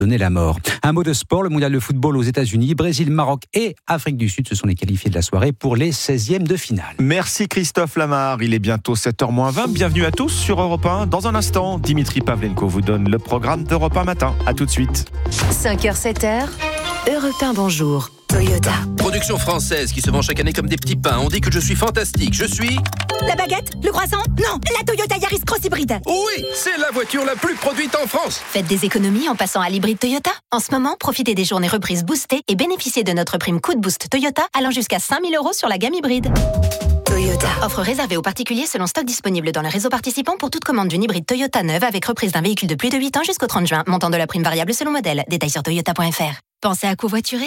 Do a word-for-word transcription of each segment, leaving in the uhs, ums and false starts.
donner la mort. Un mot de sport, le mondial de football aux États-Unis, Brésil, Maroc et Afrique du Sud, ce sont les qualifiés de la soirée pour les seizièmes de finale. Merci Christophe Lamar, il est bientôt sept heures moins vingt. Bienvenue à tous sur Europe un. Dans un instant, Dimitri Pavlenko vous donne le programme d'Europe un matin. À tout de suite. cinq heures, sept heures, Europe un, bonjour. Toyota. Production française qui se vend chaque année comme des petits pains. On dit que je suis fantastique. Je suis... La baguette? Le croissant? Non, la Toyota Yaris Cross Hybride. Oui, c'est la voiture la plus produite en France. Faites des économies en passant à l'hybride Toyota. En ce moment, profitez des journées reprises boostées et bénéficiez de notre prime coup de boost Toyota allant jusqu'à cinq mille euros sur la gamme hybride. Toyota. Offre réservée aux particuliers selon stock disponible dans le réseau participant pour toute commande d'une hybride Toyota neuve avec reprise d'un véhicule de plus de huit ans jusqu'au trente juin. Montant de la prime variable selon modèle. Détails sur toyota point f r. Pensez à covoiturer?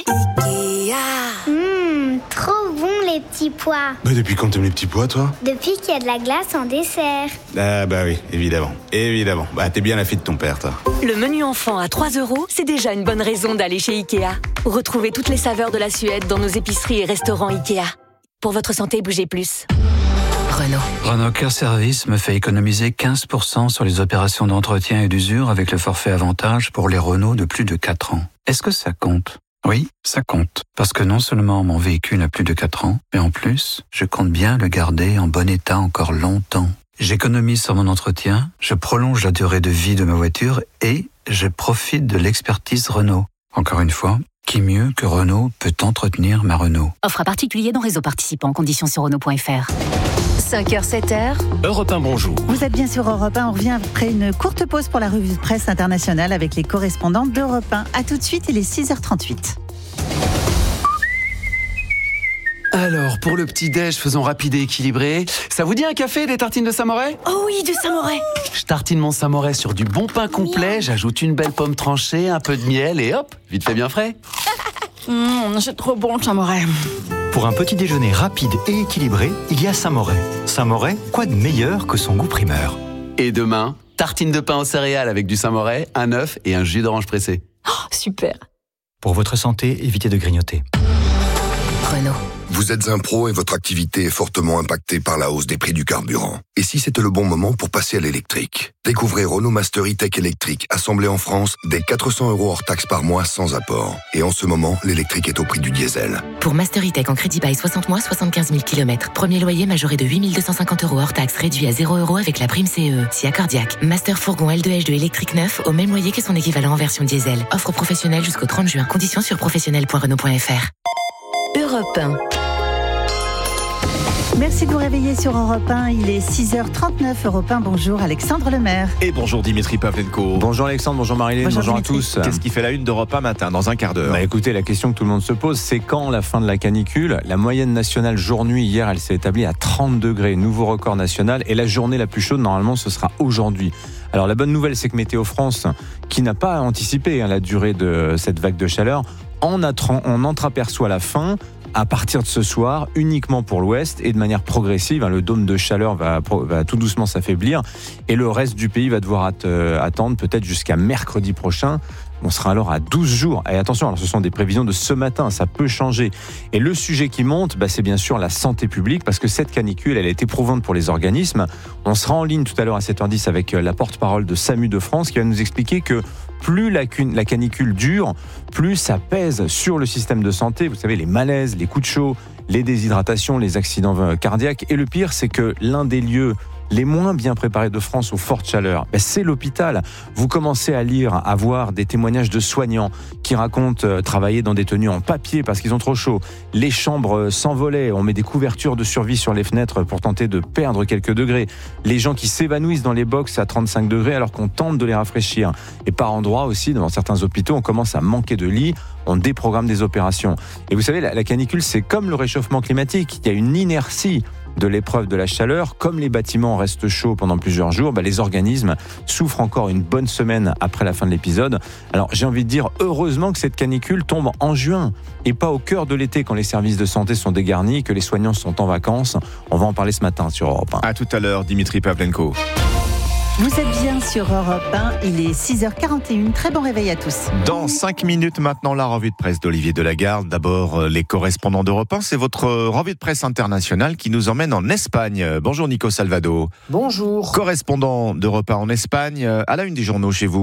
Mmh, trop bon les petits pois. Bah depuis quand t'aimes les petits pois, toi? Depuis qu'il y a de la glace en dessert. Ah bah oui, évidemment, évidemment. Bah t'es bien la fille de ton père, toi. Le menu enfant à trois euros, c'est déjà une bonne raison d'aller chez Ikea. Retrouvez toutes les saveurs de la Suède dans nos épiceries et restaurants Ikea. Pour votre santé, bougez plus. Renault. Renault Care Service me fait économiser quinze pour cent sur les opérations d'entretien et d'usure avec le forfait avantage pour les Renault de plus de quatre ans. Est-ce que ça compte? Oui, ça compte. Parce que non seulement mon véhicule a plus de quatre ans, mais en plus, je compte bien le garder en bon état encore longtemps. J'économise sur mon entretien, je prolonge la durée de vie de ma voiture et je profite de l'expertise Renault. Encore une fois, qui mieux que Renault peut entretenir ma Renault? Offre à particulier dans réseau participant. Conditions sur Renault point f r. cinq heures, sept heures. Europe un, bonjour. Vous êtes bien sur Europe un. On revient après une courte pause pour la revue de presse internationale avec les correspondants d'Europe un. A tout de suite, il est six heures trente-huit. Alors, pour le petit-déj, faisons rapide et équilibré. Ça vous dit un café, des tartines de Saint-Moré? Oh oui, du Saint-Moré. Je tartine mon Saint-Moré sur du bon pain complet, j'ajoute une belle pomme tranchée, un peu de miel et hop, vite fait bien frais. Mmh, c'est trop bon le Saint-Moré. Pour un petit déjeuner rapide et équilibré, il y a Saint-Moré. Saint-Moré, quoi de meilleur que son goût primeur? Et demain, tartine de pain aux céréales avec du Saint-Moré, un œuf et un jus d'orange pressé. Oh, super. Pour votre santé, évitez de grignoter. Renault. Vous êtes un pro et votre activité est fortement impactée par la hausse des prix du carburant. Et si c'était le bon moment pour passer à l'électrique? Découvrez Renault Master E-Tech électrique, assemblé en France, dès quatre cents euros hors taxe par mois sans apport. Et en ce moment, l'électrique est au prix du diesel. Pour Master E-Tech en crédit bail soixante mois, soixante-quinze mille kilomètres. Premier loyer majoré de huit mille deux cent cinquante euros hors taxe, réduit à zéro euros avec la prime C E E. Si accordiaque. Master Fourgon L deux H deux électrique neuf au même loyer que son équivalent en version diesel. Offre professionnelle jusqu'au trente juin. Conditions sur professionnel point renault point f r. Europe un. Merci de vous réveiller sur Europe un. Il est six heures trente-neuf. Europe un, bonjour Alexandre Lemaire. Et bonjour Dimitri Pavlenko. Bonjour Alexandre, bonjour Marilyn, bonjour, bonjour à Dimitri. tous. Qu'est-ce qui fait la une d'Europe un matin dans un quart d'heure? Bah écoutez, la question que tout le monde se pose, c'est quand la fin de la canicule? La moyenne nationale jour-nuit hier, elle s'est établie à trente degrés, nouveau record national. Et la journée la plus chaude, normalement, ce sera aujourd'hui. Alors la bonne nouvelle, c'est que Météo France, qui n'a pas anticipé hein, la durée de cette vague de chaleur, en, attran- en entreaperçoit la fin à partir de ce soir, uniquement pour l'Ouest et de manière progressive. Hein, le dôme de chaleur va, va tout doucement s'affaiblir et le reste du pays va devoir at- euh, attendre peut-être jusqu'à mercredi prochain. On sera alors à douze jours. Et attention, alors ce sont des prévisions de ce matin, ça peut changer. Et le sujet qui monte, bah, c'est bien sûr la santé publique, parce que cette canicule, elle est éprouvante pour les organismes. On sera en ligne tout à l'heure à sept heures dix avec la porte-parole de SAMU de France, qui va nous expliquer que plus la, la canicule dure, plus ça pèse sur le système de santé. Vous savez, les malaises, les coups de chaud, les déshydratations, les accidents cardiaques. Et le pire, c'est que l'un des lieux les moins bien préparés de France aux fortes chaleurs, ben c'est l'hôpital. Vous commencez à lire, à voir des témoignages de soignants qui racontent euh, travailler dans des tenues en papier parce qu'ils ont trop chaud. Les chambres s'envolaient, on met des couvertures de survie sur les fenêtres pour tenter de perdre quelques degrés. Les gens qui s'évanouissent dans les box à trente-cinq degrés alors qu'on tente de les rafraîchir. Et par endroits aussi, dans certains hôpitaux, on commence à manquer de lits, on déprogramme des opérations. Et vous savez, la, la canicule, c'est comme le réchauffement climatique. Il y a une inertie de l'épreuve de la chaleur. Comme les bâtiments restent chauds pendant plusieurs jours, bah les organismes souffrent encore une bonne semaine après la fin de l'épisode. Alors j'ai envie de dire heureusement que cette canicule tombe en juin et pas au cœur de l'été quand les services de santé sont dégarnis, que les soignants sont en vacances. On va en parler ce matin sur Europe un. À tout à l'heure, Dimitri Pavlenko. Vous êtes bien sur Europe un, il est six heures quarante et une, très bon réveil à tous. Dans cinq minutes maintenant, la revue de presse d'Olivier Delagarde. D'abord, les correspondants d'Europe un, c'est votre revue de presse internationale qui nous emmène en Espagne. Bonjour Nico Salvado. Bonjour. Correspondant d'Europe un en Espagne, à la une des journaux chez vous.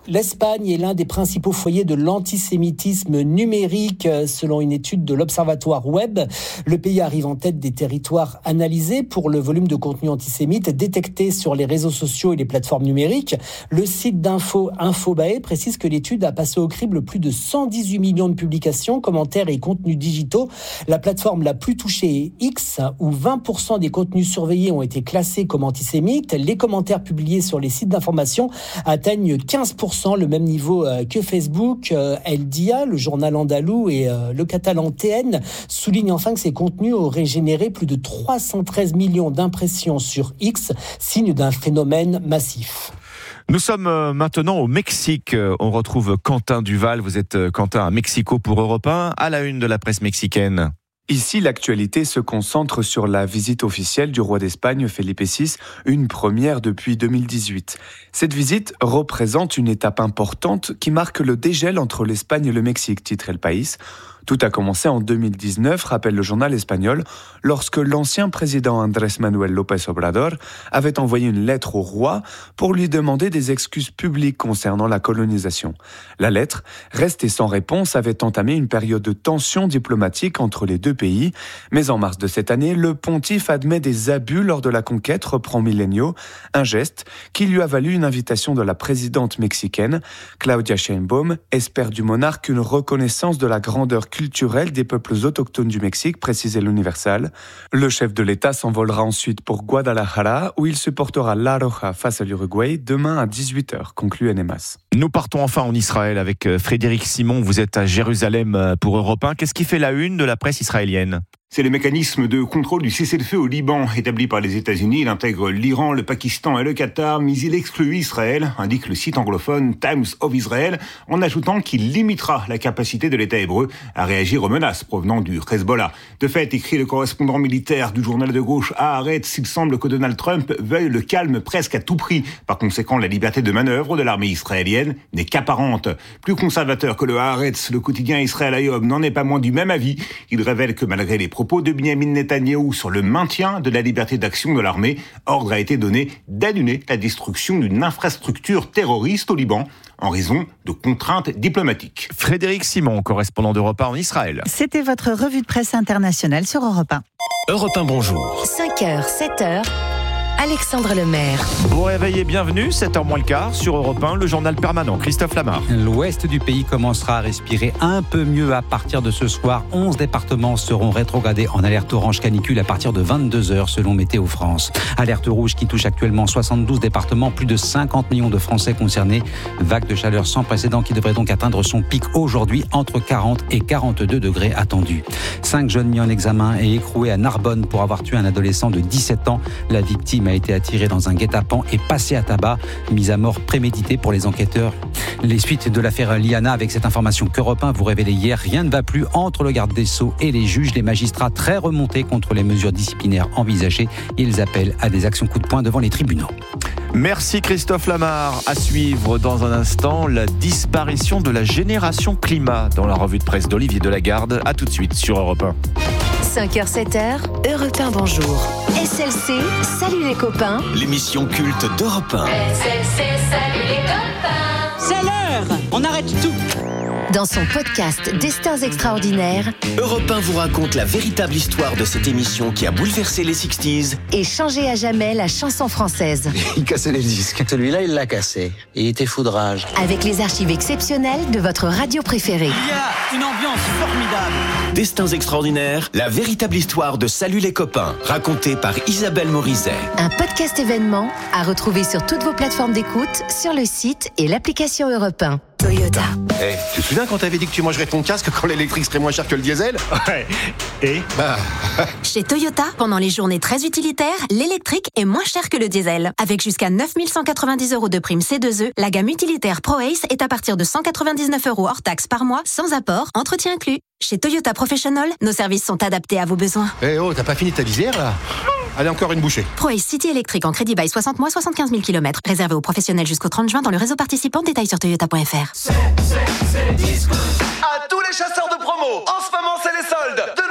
L'Espagne est l'un des principaux foyers de l'antisémitisme numérique, selon une étude de l'Observatoire Web. Le pays arrive en tête des territoires analysés pour le volume de contenu antisémite détecté sur les réseaux sociaux et les plateformes numériques. Le site d'info Infobae précise que l'étude a passé au crible plus de cent dix-huit millions de publications, commentaires et contenus digitaux. La plateforme la plus touchée est X, où vingt pour cent des contenus surveillés ont été classés comme antisémites. Les commentaires publiés sur les sites d'information atteignent quinze pour cent, le même niveau que Facebook. El Dia, le journal andalou, et le catalan T N soulignent enfin que ces contenus auraient généré plus de trois cent treize millions d'impressions sur X, signe d'un phénomène massif. Nous sommes maintenant au Mexique. On retrouve Quentin Duval. Vous êtes Quentin à Mexico pour Europe un, à la une de la presse mexicaine. Ici, l'actualité se concentre sur la visite officielle du roi d'Espagne, Felipe six, une première depuis deux mille dix-huit. Cette visite représente une étape importante qui marque le dégel entre l'Espagne et le Mexique, titre El País. Tout a commencé en deux mille dix-neuf, rappelle le journal espagnol, lorsque l'ancien président Andrés Manuel López Obrador avait envoyé une lettre au roi pour lui demander des excuses publiques concernant la colonisation. La lettre, restée sans réponse, avait entamé une période de tension diplomatique entre les deux pays. Mais en mars de cette année, le pontife admet des abus lors de la conquête, reprend Milenio, un geste qui lui a valu une invitation de la présidente mexicaine. Claudia Sheinbaum espère du monarque une reconnaissance de la grandeur culturelle des peuples autochtones du Mexique, précisait l'Universal. Le chef de l'État s'envolera ensuite pour Guadalajara, où il supportera La Roja face à l'Uruguay demain à dix-huit heures, conclut N M A S. Nous partons enfin en Israël avec Frédéric Simon. Vous êtes à Jérusalem pour Europe un. Qu'est-ce qui fait la une de la presse israélienne ? C'est le mécanisme de contrôle du cessez-le-feu au Liban établi par les États-Unis. Il intègre l'Iran, le Pakistan et le Qatar, mais il exclut Israël, indique le site anglophone Times of Israel, en ajoutant qu'il limitera la capacité de l'État hébreu à réagir aux menaces provenant du Hezbollah. De fait, écrit le correspondant militaire du journal de gauche Haaretz, il semble que Donald Trump veuille le calme presque à tout prix. Par conséquent, la liberté de manœuvre de l'armée israélienne n'est qu'apparente. Plus conservateur que le Haaretz, le quotidien Israël Hayom n'en est pas moins du même avis. Il révèle que malgré les propos de Benyamin Netanyahou sur le maintien de la liberté d'action de l'armée, ordre a été donné d'annuler la destruction d'une infrastructure terroriste au Liban en raison de contraintes diplomatiques. Frédéric Simon, correspondant d'Europe un en Israël. C'était votre revue de presse internationale sur Europe un. Europe un, bonjour. cinq heures, sept heures, Alexandre Lemaire. Bon réveil et bienvenue, sept heures moins le quart, sur Europe un, le journal permanent. Christophe Lamar. L'ouest du pays commencera à respirer un peu mieux à partir de ce soir. onze départements seront rétrogradés en alerte orange canicule à partir de vingt-deux heures selon Météo France. Alerte rouge qui touche actuellement soixante-douze départements, plus de cinquante millions de Français concernés. Vague de chaleur sans précédent qui devrait donc atteindre son pic aujourd'hui, entre quarante et quarante-deux degrés attendus. Cinq jeunes mis en examen et écroués à Narbonne pour avoir tué un adolescent de dix-sept ans. La victime a été attirée dans un guet-apens et passée à tabac, mise à mort préméditée pour les enquêteurs. Les suites de l'affaire Liana avec cette information qu'Europe un vous révélait hier, rien ne va plus entre le garde des Sceaux et les juges. Les magistrats très remontés contre les mesures disciplinaires envisagées. Ils appellent à des actions coup de poing devant les tribunaux. Merci Christophe Lamar. À suivre dans un instant, la disparition de la génération climat dans la revue de presse d'Olivier Delagarde. À tout de suite sur Europe un. cinq heures, sept heures, Europe un, bonjour. S L C, salut les copains. L'émission culte d'Europe un. S L C, salut les copains. C'est l'heure, on arrête tout. Dans son podcast Destins extraordinaires, Europe un vous raconte la véritable histoire de cette émission qui a bouleversé les sixties et changé à jamais la chanson française. Il cassait les disques. Celui-là, il l'a cassé. Il était foudrage. Avec les archives exceptionnelles de votre radio préférée. Il y a une ambiance formidable. Destins extraordinaires, la véritable histoire de Salut les copains, racontée par Isabelle Morizet. Un podcast événement à retrouver sur toutes vos plateformes d'écoute, sur le site et l'application Europe un. Toyota. Eh, hey, tu te souviens quand t'avais dit que tu mangerais ton casque quand l'électrique serait moins cher que le diesel? Ouais. Et bah. Chez Toyota, pendant les journées très utilitaires, l'électrique est moins cher que le diesel. Avec jusqu'à neuf mille cent quatre-vingt-dix euros de prime C deux E, la gamme utilitaire ProAce est à partir de cent quatre-vingt-dix-neuf euros hors taxe par mois, sans apport, entretien inclus. Chez Toyota Professional, nos services sont adaptés à vos besoins. Eh hey, oh, t'as pas fini ta visière là? Allez, encore une bouchée. ProAce City électrique en crédit bail soixante mois, soixante-quinze mille kilomètres. Réservé aux professionnels jusqu'au trente juin dans le réseau participant. Détails sur toyota point f r. C'est, c'est, c'est disco. À tous les chasseurs de promo, en ce moment c'est les soldes. De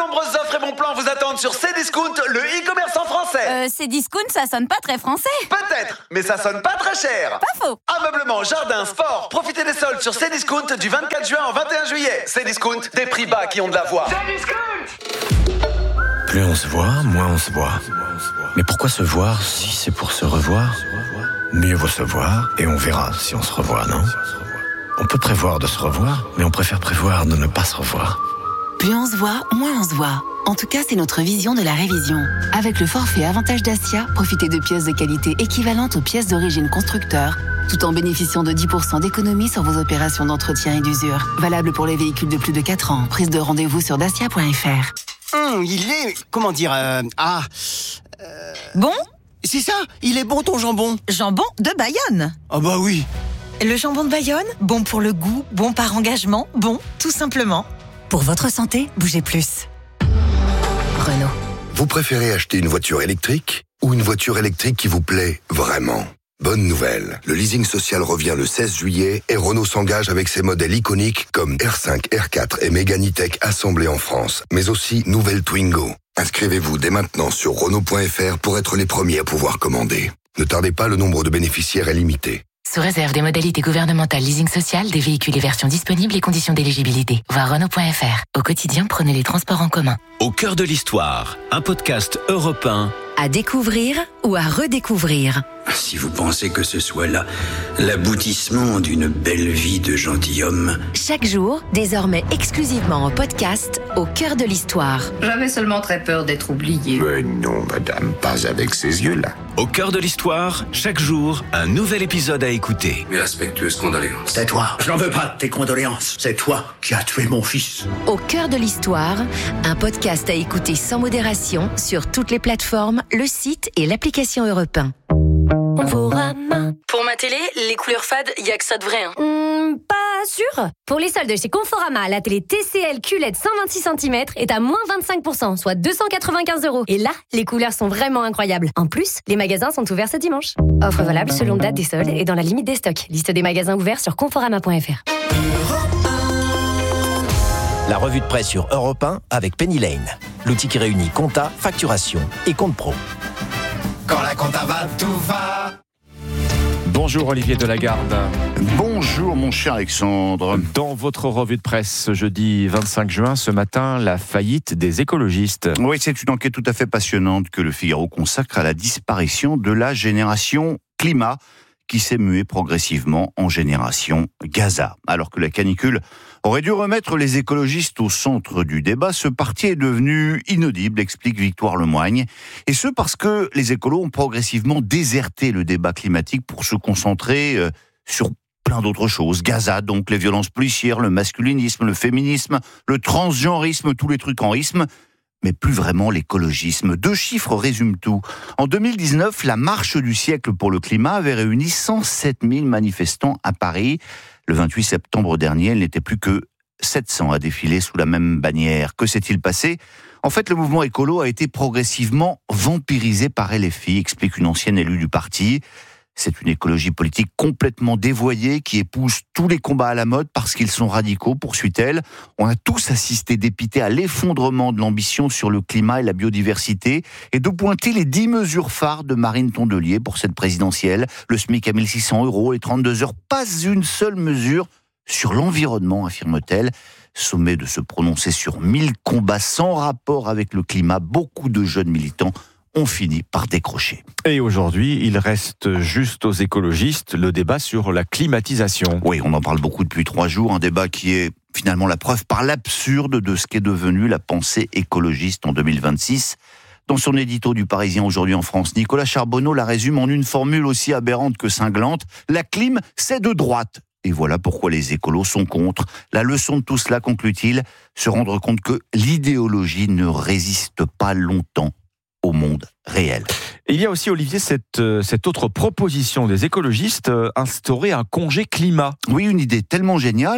nombreuses offres et bons plans vous attendent sur Cdiscount, le e-commerce en français. Euh, Cdiscount, ça sonne pas très français. Peut-être, mais ça sonne pas très cher. Pas faux. Ameublement, jardin, sport, profitez des soldes sur Cdiscount du vingt-quatre juin au vingt et un juillet. Cdiscount, des prix bas qui ont de la voix. Plus on se voit, moins on se voit. Mais pourquoi se voir si c'est pour se revoir ? Mieux vaut se voir et on verra si on se revoit, non ? On peut prévoir de se revoir, mais on préfère prévoir de ne pas se revoir. Plus on se voit, moins on se voit. En tout cas, c'est notre vision de la révision. Avec le forfait Avantage Dacia, profitez de pièces de qualité équivalentes aux pièces d'origine constructeur, tout en bénéficiant de dix pour cent d'économie sur vos opérations d'entretien et d'usure. Valable pour les véhicules de plus de quatre ans. Prise de rendez-vous sur dacia point f r. Hum, il est... Comment dire euh, Ah... Euh, bon ? C'est ça, il est bon ton jambon. Jambon de Bayonne. Ah bah oui. Le jambon de Bayonne, bon pour le goût, bon par engagement, bon tout simplement. Pour votre santé, bougez plus. Renault. Vous préférez acheter une voiture électrique ou une voiture électrique qui vous plaît vraiment ? Bonne nouvelle, le leasing social revient le seize juillet et Renault s'engage avec ses modèles iconiques comme R cinq, R quatre et Mégane E-Tech assemblés en France, mais aussi nouvelle Twingo. Inscrivez-vous dès maintenant sur Renault point F R pour être les premiers à pouvoir commander. Ne tardez pas, le nombre de bénéficiaires est limité. Sous réserve des modalités gouvernementales leasing social, des véhicules et versions disponibles et conditions d'éligibilité. Voir Renault point F R. Au quotidien, prenez les transports en commun. Au cœur de l'histoire, un podcast européen. À découvrir ou à redécouvrir. Si vous pensez que ce soit là l'aboutissement d'une belle vie de gentilhomme. Chaque jour, désormais exclusivement en podcast, au cœur de l'histoire. J'avais seulement très peur d'être oublié. Mais non, madame, pas avec ces yeux-là. Au cœur de l'histoire, chaque jour, un nouvel épisode à écouter. Mes respectueuses condoléances. C'est toi. Je n'en veux pas de tes condoléances. C'est toi qui as tué mon fils. Au cœur de l'histoire, un podcast à écouter sans modération sur toutes les plateformes, le site et l'application Europe un. Conforama. Pour ma télé, les couleurs fades, y a que ça de vrai. Hein. Mmh, pas sûr. Pour les soldes chez Conforama, la télé T C L Q L E D cent vingt-six centimètres est à moins vingt-cinq pour cent, soit deux cent quatre-vingt-quinze euros. Et là, les couleurs sont vraiment incroyables. En plus, les magasins sont ouverts ce dimanche. Offre valable selon date des soldes et dans la limite des stocks. Liste des magasins ouverts sur conforama point f r. La revue de presse sur Europe un avec Penny Lane. L'outil qui réunit compta, facturation et compte pro. Quand la compta va, tout va. Bonjour Olivier Delagarde. Bonjour mon cher Alexandre. Dans votre revue de presse ce jeudi vingt-cinq juin, ce matin, la faillite des écologistes. Oui, c'est une enquête tout à fait passionnante que le Figaro consacre à la disparition de la génération climat qui s'est muée progressivement en génération Gaza. Alors que la canicule aurait dû remettre les écologistes au centre du débat, ce parti est devenu inaudible, explique Victoire Lemoigne. Et ce parce que les écolos ont progressivement déserté le débat climatique pour se concentrer euh, sur plein d'autres choses. Gaza, donc les violences policières, le masculinisme, le féminisme, le transgenrisme, tous les trucs en isme, mais plus vraiment l'écologisme. Deux chiffres résument tout. En deux mille dix-neuf, la marche du siècle pour le climat avait réuni cent sept mille manifestants à Paris. Le vingt-huit septembre dernier, il n'était plus que sept cents à défiler sous la même bannière. Que s'est-il passé ? En fait, le mouvement écolo a été progressivement vampirisé par L F I, explique une ancienne élue du parti. C'est une écologie politique complètement dévoyée qui épouse tous les combats à la mode parce qu'ils sont radicaux, poursuit-elle. On a tous assisté dépité à l'effondrement de l'ambition sur le climat et la biodiversité et de pointer les dix mesures phares de Marine Tondelier pour cette présidentielle. Le SMIC à mille six cents euros, les trente-deux heures, pas une seule mesure sur l'environnement, affirme-t-elle. Sommet de se prononcer sur mille combats sans rapport avec le climat, beaucoup de jeunes militants ont fini par décrocher. Et aujourd'hui, il reste juste aux écologistes le débat sur la climatisation. Oui, on en parle beaucoup depuis trois jours, un débat qui est finalement la preuve par l'absurde de ce qu'est devenue la pensée écologiste en deux mille vingt-six. Dans son édito du Parisien aujourd'hui en France, Nicolas Charbonneau la résume en une formule aussi aberrante que cinglante. La clim, c'est de droite. Et voilà pourquoi les écolos sont contre. La leçon de tout cela, conclut-il, se rendre compte que l'idéologie ne résiste pas longtemps au monde réel. Et il y a aussi, Olivier, cette, cette autre proposition des écologistes, euh, instaurer un congé climat. Oui, une idée tellement géniale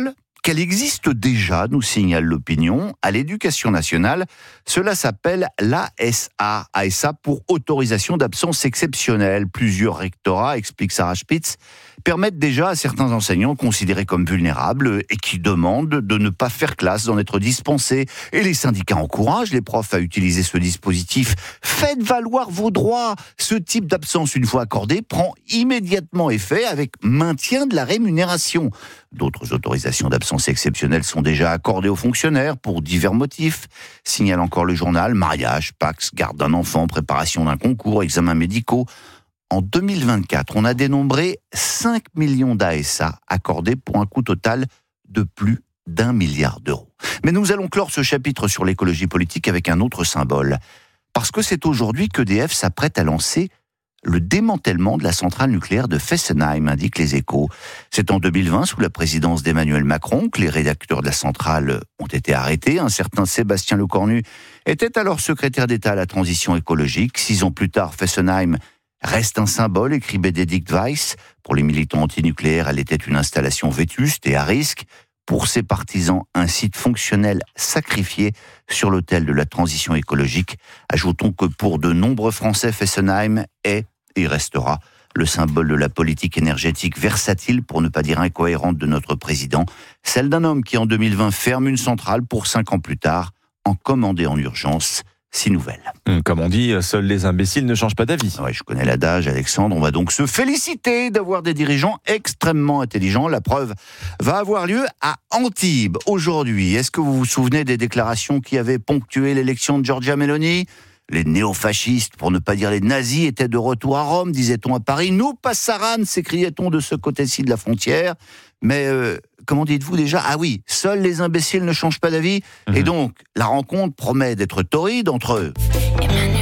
qu'elle existe déjà, nous signale l'opinion, à l'éducation nationale. Cela s'appelle l'A S A, A S A pour autorisation d'absence exceptionnelle. Plusieurs rectorats, explique Sarah Spitz, permettent déjà à certains enseignants considérés comme vulnérables et qui demandent de ne pas faire classe, d'en être dispensés. Et les syndicats encouragent les profs à utiliser ce dispositif. Faites valoir vos droits. Ce type d'absence, une fois accordé, prend immédiatement effet avec maintien de la rémunération. D'autres autorisations d'absence exceptionnelles sont déjà accordées aux fonctionnaires pour divers motifs. Signale encore le journal, mariage, Pacs, garde d'un enfant, préparation d'un concours, examens médicaux. En deux mille vingt-quatre, on a dénombré cinq millions d'A S A accordés pour un coût total de plus d'un milliard d'euros. Mais nous allons clore ce chapitre sur l'écologie politique avec un autre symbole. Parce que c'est aujourd'hui qu'E D F s'apprête à lancer le démantèlement de la centrale nucléaire de Fessenheim, indiquent les Échos. C'est en deux mille vingt, sous la présidence d'Emmanuel Macron, que les réacteurs de la centrale ont été arrêtés. Un certain Sébastien Lecornu était alors secrétaire d'État à la transition écologique. Six ans plus tard, Fessenheim reste un symbole, écrit Bénédicte Weiss. Pour les militants antinucléaires, elle était une installation vétuste et à risque. Pour ses partisans, un site fonctionnel sacrifié sur l'autel de la transition écologique. Ajoutons que pour de nombreux Français, Fessenheim est et restera le symbole de la politique énergétique versatile, pour ne pas dire incohérente, de notre président. Celle d'un homme qui, en deux mille vingt, ferme une centrale pour cinq ans plus tard, en commander en urgence six nouvelles. Comme on dit, seuls les imbéciles ne changent pas d'avis. Ouais, je connais l'adage, Alexandre. On va donc se féliciter d'avoir des dirigeants extrêmement intelligents. La preuve va avoir lieu à Antibes aujourd'hui. Est-ce que vous vous souvenez des déclarations qui avaient ponctué l'élection de Giorgia Meloni ? Les néofascistes, pour ne pas dire les nazis, étaient de retour à Rome, disait-on à Paris. Nous passaran, s'écriait-on de ce côté-ci de la frontière. Mais euh, comment dites-vous déjà ? Ah oui, seuls les imbéciles ne changent pas d'avis. Mmh. Et donc, la rencontre promet d'être torride entre eux. Emmanuel,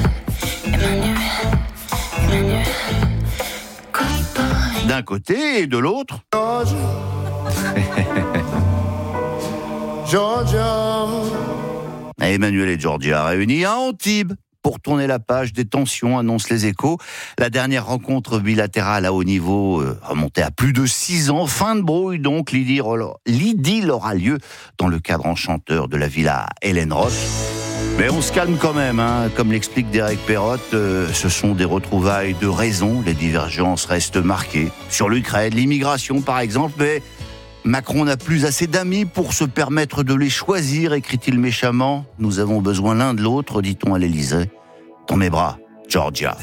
Emmanuel, Emmanuel, d'un côté et de l'autre. Georgia. Emmanuel et Georgia réunis à Antibes pour tourner la page des tensions, annoncent les Échos. La dernière rencontre bilatérale à haut niveau euh, remontait à plus de six ans. Fin de brouille donc, l'idylle aura lieu dans le cadre enchanteur de la villa Hélène Roth. Mais on se calme quand même, hein. Comme l'explique Derek Perrotte, euh, ce sont des retrouvailles de raison. Les divergences restent marquées. Sur l'Ukraine, l'immigration par exemple, mais Macron n'a plus assez d'amis pour se permettre de les choisir, écrit-il méchamment. Nous avons besoin l'un de l'autre, dit-on à l'Élysée. Dans mes bras, Georgia.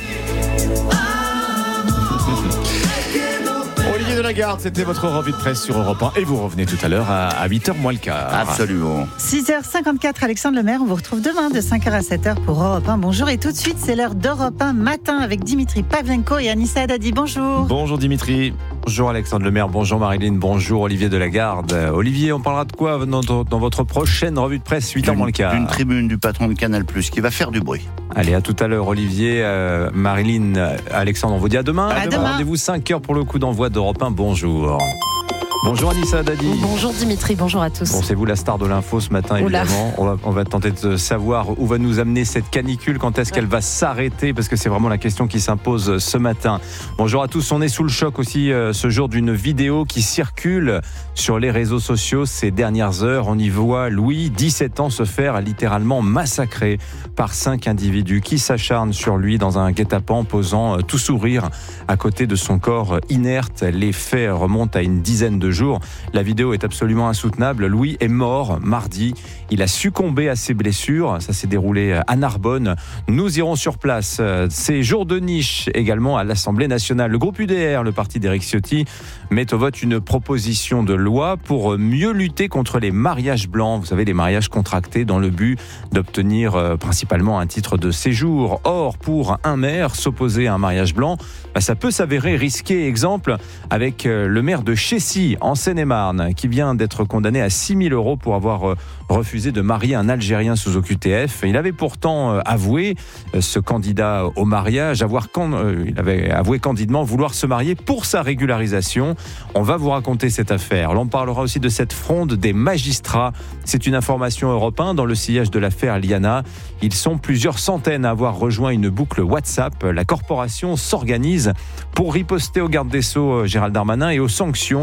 Olivier Delagarde, c'était votre revue de presse sur Europe un et vous revenez tout à l'heure à huit heures moins le quart. Absolument. six heures cinquante-quatre, Alexandre Lemaire, on vous retrouve demain de cinq heures à sept heures pour Europe un. Bonjour, et tout de suite, c'est l'heure d'Europe un matin avec Dimitri Pavlenko et Anissa Haddadi. Bonjour. Bonjour Dimitri. Bonjour Alexandre Lemaire, bonjour Marilyn, bonjour Olivier Delagarde. Olivier, on parlera de quoi dans, dans votre prochaine revue de presse huit heures moins le quart ? Une tribune du patron de Canal plus, qui va faire du bruit. Allez, à tout à l'heure Olivier, euh, Marilyn, euh, Alexandre, on vous dit à demain. À à demain. demain. Rendez-vous cinq heures pour le coup d'envoi d'Europe un, bonjour. Bonjour Anissa Haddadi. Bonjour Dimitri, bonjour à tous. Bon, c'est vous la star de l'info ce matin, évidemment. On va, on va tenter de savoir où va nous amener cette canicule, quand est-ce qu'elle va s'arrêter, parce que c'est vraiment la question qui s'impose ce matin. Bonjour à tous, on est sous le choc aussi euh, ce jour d'une vidéo qui circule sur les réseaux sociaux ces dernières heures. On y voit Louis, dix-sept ans, se faire littéralement massacrer par cinq individus qui s'acharnent sur lui dans un guet-apens, posant euh, tout sourire à côté de son corps inerte. Les faits remontent à une dizaine de jours. La vidéo est absolument insoutenable. Louis est mort mardi. Il a succombé à ses blessures. Ça s'est déroulé à Narbonne. Nous irons sur place. C'est jour de niche également à l'Assemblée nationale. Le groupe U D R, le parti d'Éric Ciotti, met au vote une proposition de loi pour mieux lutter contre les mariages blancs. Vous savez, les mariages contractés dans le but d'obtenir euh, principalement un titre de séjour. Or, pour un maire, s'opposer à un mariage blanc, bah, ça peut s'avérer risqué. Exemple avec euh, le maire de Chessy, en Seine-et-Marne, qui vient d'être condamné à six mille euros pour avoir euh, refusé de marier un Algérien sous O Q T F. Il avait pourtant euh, avoué, euh, ce candidat au mariage, avoir can... euh, il avait avoué candidement vouloir se marier pour sa régularisation. On va vous raconter cette affaire. L'on parlera aussi de cette fronde des magistrats. C'est une information Europe un dans le sillage de l'affaire Liana. Ils sont plusieurs centaines à avoir rejoint une boucle WhatsApp. La corporation s'organise pour riposter au garde des Sceaux Gérald Darmanin et aux sanctions qui visent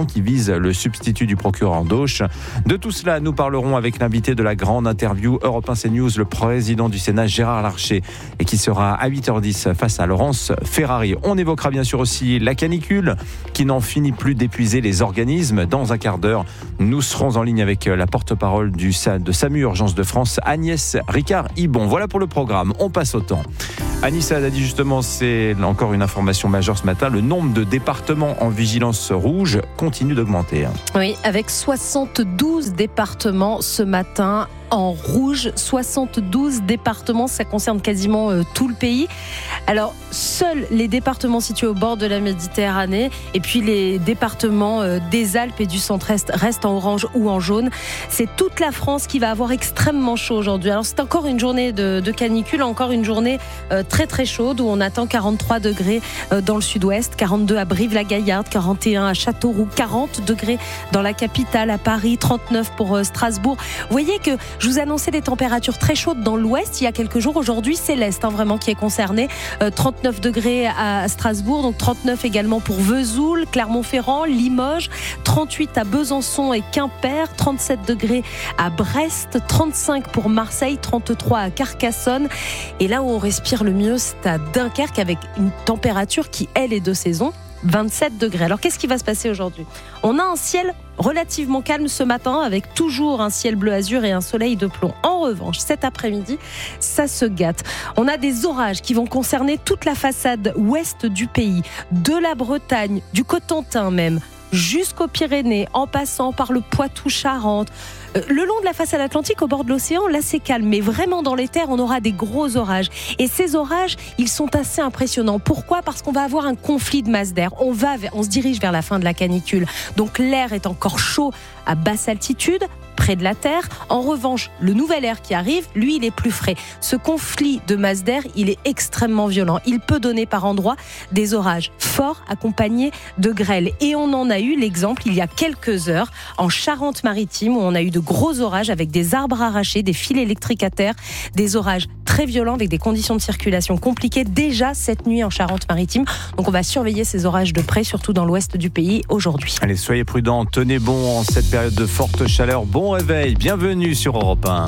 Ruiz, le substitut du procureur d'Auch. De tout cela, nous parlerons avec l'invité de la grande interview Europe un CNews, le président du Sénat Gérard Larcher, et qui sera à huit heures dix face à Laurence Ferrari. On évoquera bien sûr aussi la canicule qui n'en finit plus d'épuiser les organismes. Dans un quart d'heure, nous serons en ligne avec la porte-parole du, de SAMU Urgence de France, Agnès Ricard-Ibon. Voilà pour le programme. On passe au temps. Anissa a dit justement, c'est encore une information majeure ce matin, le nombre de départements en vigilance rouge continue d'augmenter. Oui, avec soixante-douze départements ce matin en rouge, soixante-douze départements, ça concerne quasiment euh, tout le pays. Alors, seuls les départements situés au bord de la Méditerranée et puis les départements euh, des Alpes et du centre-est restent en orange ou en jaune. C'est toute la France qui va avoir extrêmement chaud aujourd'hui. Alors, c'est encore une journée de, de canicule, encore une journée euh, très très chaude où on attend quarante-trois degrés euh, dans le sud-ouest, quarante-deux à Brive-la-Gaillarde, quarante et un à Châteauroux, quarante degrés dans la capitale, à Paris, trente-neuf pour euh, Strasbourg. Vous voyez que je vous annonçais des températures très chaudes dans l'ouest il y a quelques jours. Aujourd'hui, c'est l'est hein, vraiment qui est concerné. Euh, trente-neuf degrés à Strasbourg, donc trente-neuf également pour Vesoul, Clermont-Ferrand, Limoges, trente-huit à Besançon et Quimper, trente-sept degrés à Brest, trente-cinq pour Marseille, trente-trois à Carcassonne. Et là où on respire le mieux, c'est à Dunkerque avec une température qui, elle, est de saison. vingt-sept degrés. Alors qu'est-ce qui va se passer aujourd'hui ? On a un ciel relativement calme ce matin avec toujours un ciel bleu azur et un soleil de plomb. En revanche, cet après-midi, ça se gâte. On a des orages qui vont concerner toute la façade ouest du pays, de la Bretagne, du Cotentin même, jusqu'aux Pyrénées, en passant par le Poitou-Charentes. Le long de la façade atlantique, au bord de l'océan, là c'est calme, mais vraiment dans les terres, on aura des gros orages. Et ces orages, ils sont assez impressionnants. Pourquoi ? Parce qu'on va avoir un conflit de masse d'air. On va, on se dirige vers la fin de la canicule. Donc l'air est encore chaud à basse altitude, près de la Terre. En revanche, le nouvel air qui arrive, lui, il est plus frais. Ce conflit de masse d'air, il est extrêmement violent. Il peut donner par endroits des orages forts accompagnés de grêle. Et on en a eu l'exemple il y a quelques heures en Charente-Maritime où on a eu de gros orages avec des arbres arrachés, des fils électriques à terre, des orages très violents avec des conditions de circulation compliquées déjà cette nuit en Charente-Maritime. Donc on va surveiller ces orages de près, surtout dans l'ouest du pays aujourd'hui. Allez, soyez prudents, tenez bon en cette période de forte chaleur. Bon réveil, bienvenue sur Europe un.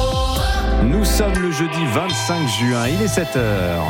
Nous sommes le jeudi vingt-cinq juin, il est sept heures.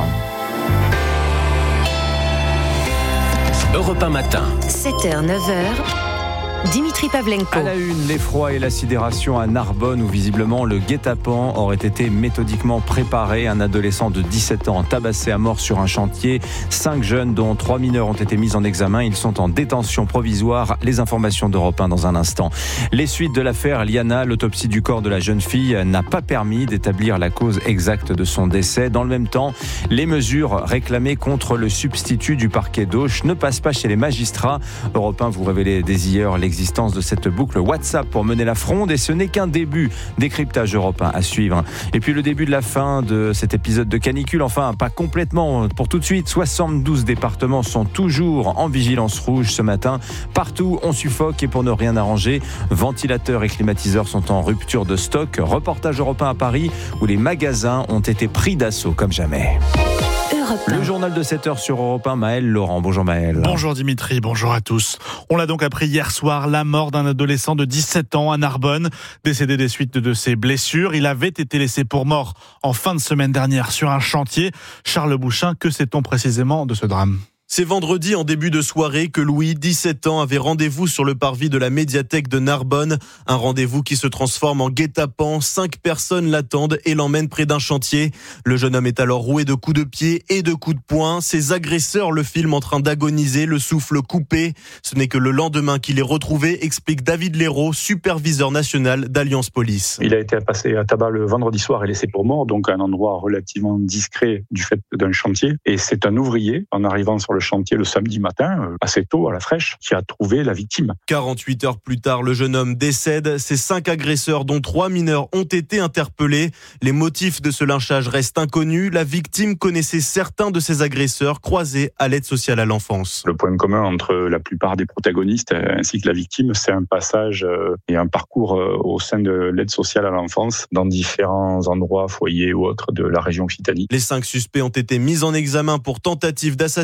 Europe un matin. sept heures, neuf heures. Dimitri Pavlenko. À la une, l'effroi et la sidération à Narbonne où visiblement le guet-apens aurait été méthodiquement préparé. Un adolescent de dix-sept ans tabassé à mort sur un chantier. Cinq jeunes dont trois mineurs ont été mis en examen. Ils sont en détention provisoire. Les informations d'Europe un dans un instant. Les suites de l'affaire Liana, l'autopsie du corps de la jeune fille n'a pas permis d'établir la cause exacte de son décès. Dans le même temps, les mesures réclamées contre le substitut du parquet d'Auch ne passent pas chez les magistrats. Europe un vous révélait dès hier les l'existence de cette boucle WhatsApp pour mener la fronde et ce n'est qu'un début. Décryptage Europe un à suivre. Et puis le début de la fin de cet épisode de canicule, enfin pas complètement pour tout de suite. soixante-douze départements sont toujours en vigilance rouge ce matin. Partout on suffoque et pour ne rien arranger, ventilateurs et climatiseurs sont en rupture de stock. Reportage Europe un à Paris où les magasins ont été pris d'assaut comme jamais. Le journal de sept heures sur Europe un, Maël Laurent. Bonjour Maël. Bonjour Dimitri, bonjour à tous. On l'a donc appris hier soir, la mort d'un adolescent de dix-sept ans à Narbonne, décédé des suites de ses blessures. Il avait été laissé pour mort en fin de semaine dernière sur un chantier. Charles Bouchin, que sait-on précisément de ce drame ? C'est vendredi en début de soirée que Louis, dix-sept ans, avait rendez-vous sur le parvis de la médiathèque de Narbonne. Un rendez-vous qui se transforme en guet-apens. Cinq personnes l'attendent et l'emmènent près d'un chantier. Le jeune homme est alors roué de coups de pied et de coups de poing. Ses agresseurs le filment en train d'agoniser, le souffle coupé. Ce n'est que le lendemain qu'il est retrouvé, explique David Léraud, superviseur national d'Alliance Police. Il a été passé à tabac le vendredi soir et laissé pour mort, donc à un endroit relativement discret du fait d'un chantier. Et c'est un ouvrier, en arrivant sur le chantier le samedi matin, assez tôt à la fraîche, qui a trouvé la victime. quarante-huit heures plus tard, le jeune homme décède. Ses cinq agresseurs, dont trois mineurs, ont été interpellés. Les motifs de ce lynchage restent inconnus. La victime connaissait certains de ses agresseurs croisés à l'aide sociale à l'enfance. Le point commun entre la plupart des protagonistes ainsi que la victime, c'est un passage et un parcours au sein de l'aide sociale à l'enfance dans différents endroits, foyers ou autres de la région Occitanie. Les cinq suspects ont été mis en examen pour tentative d'assassinat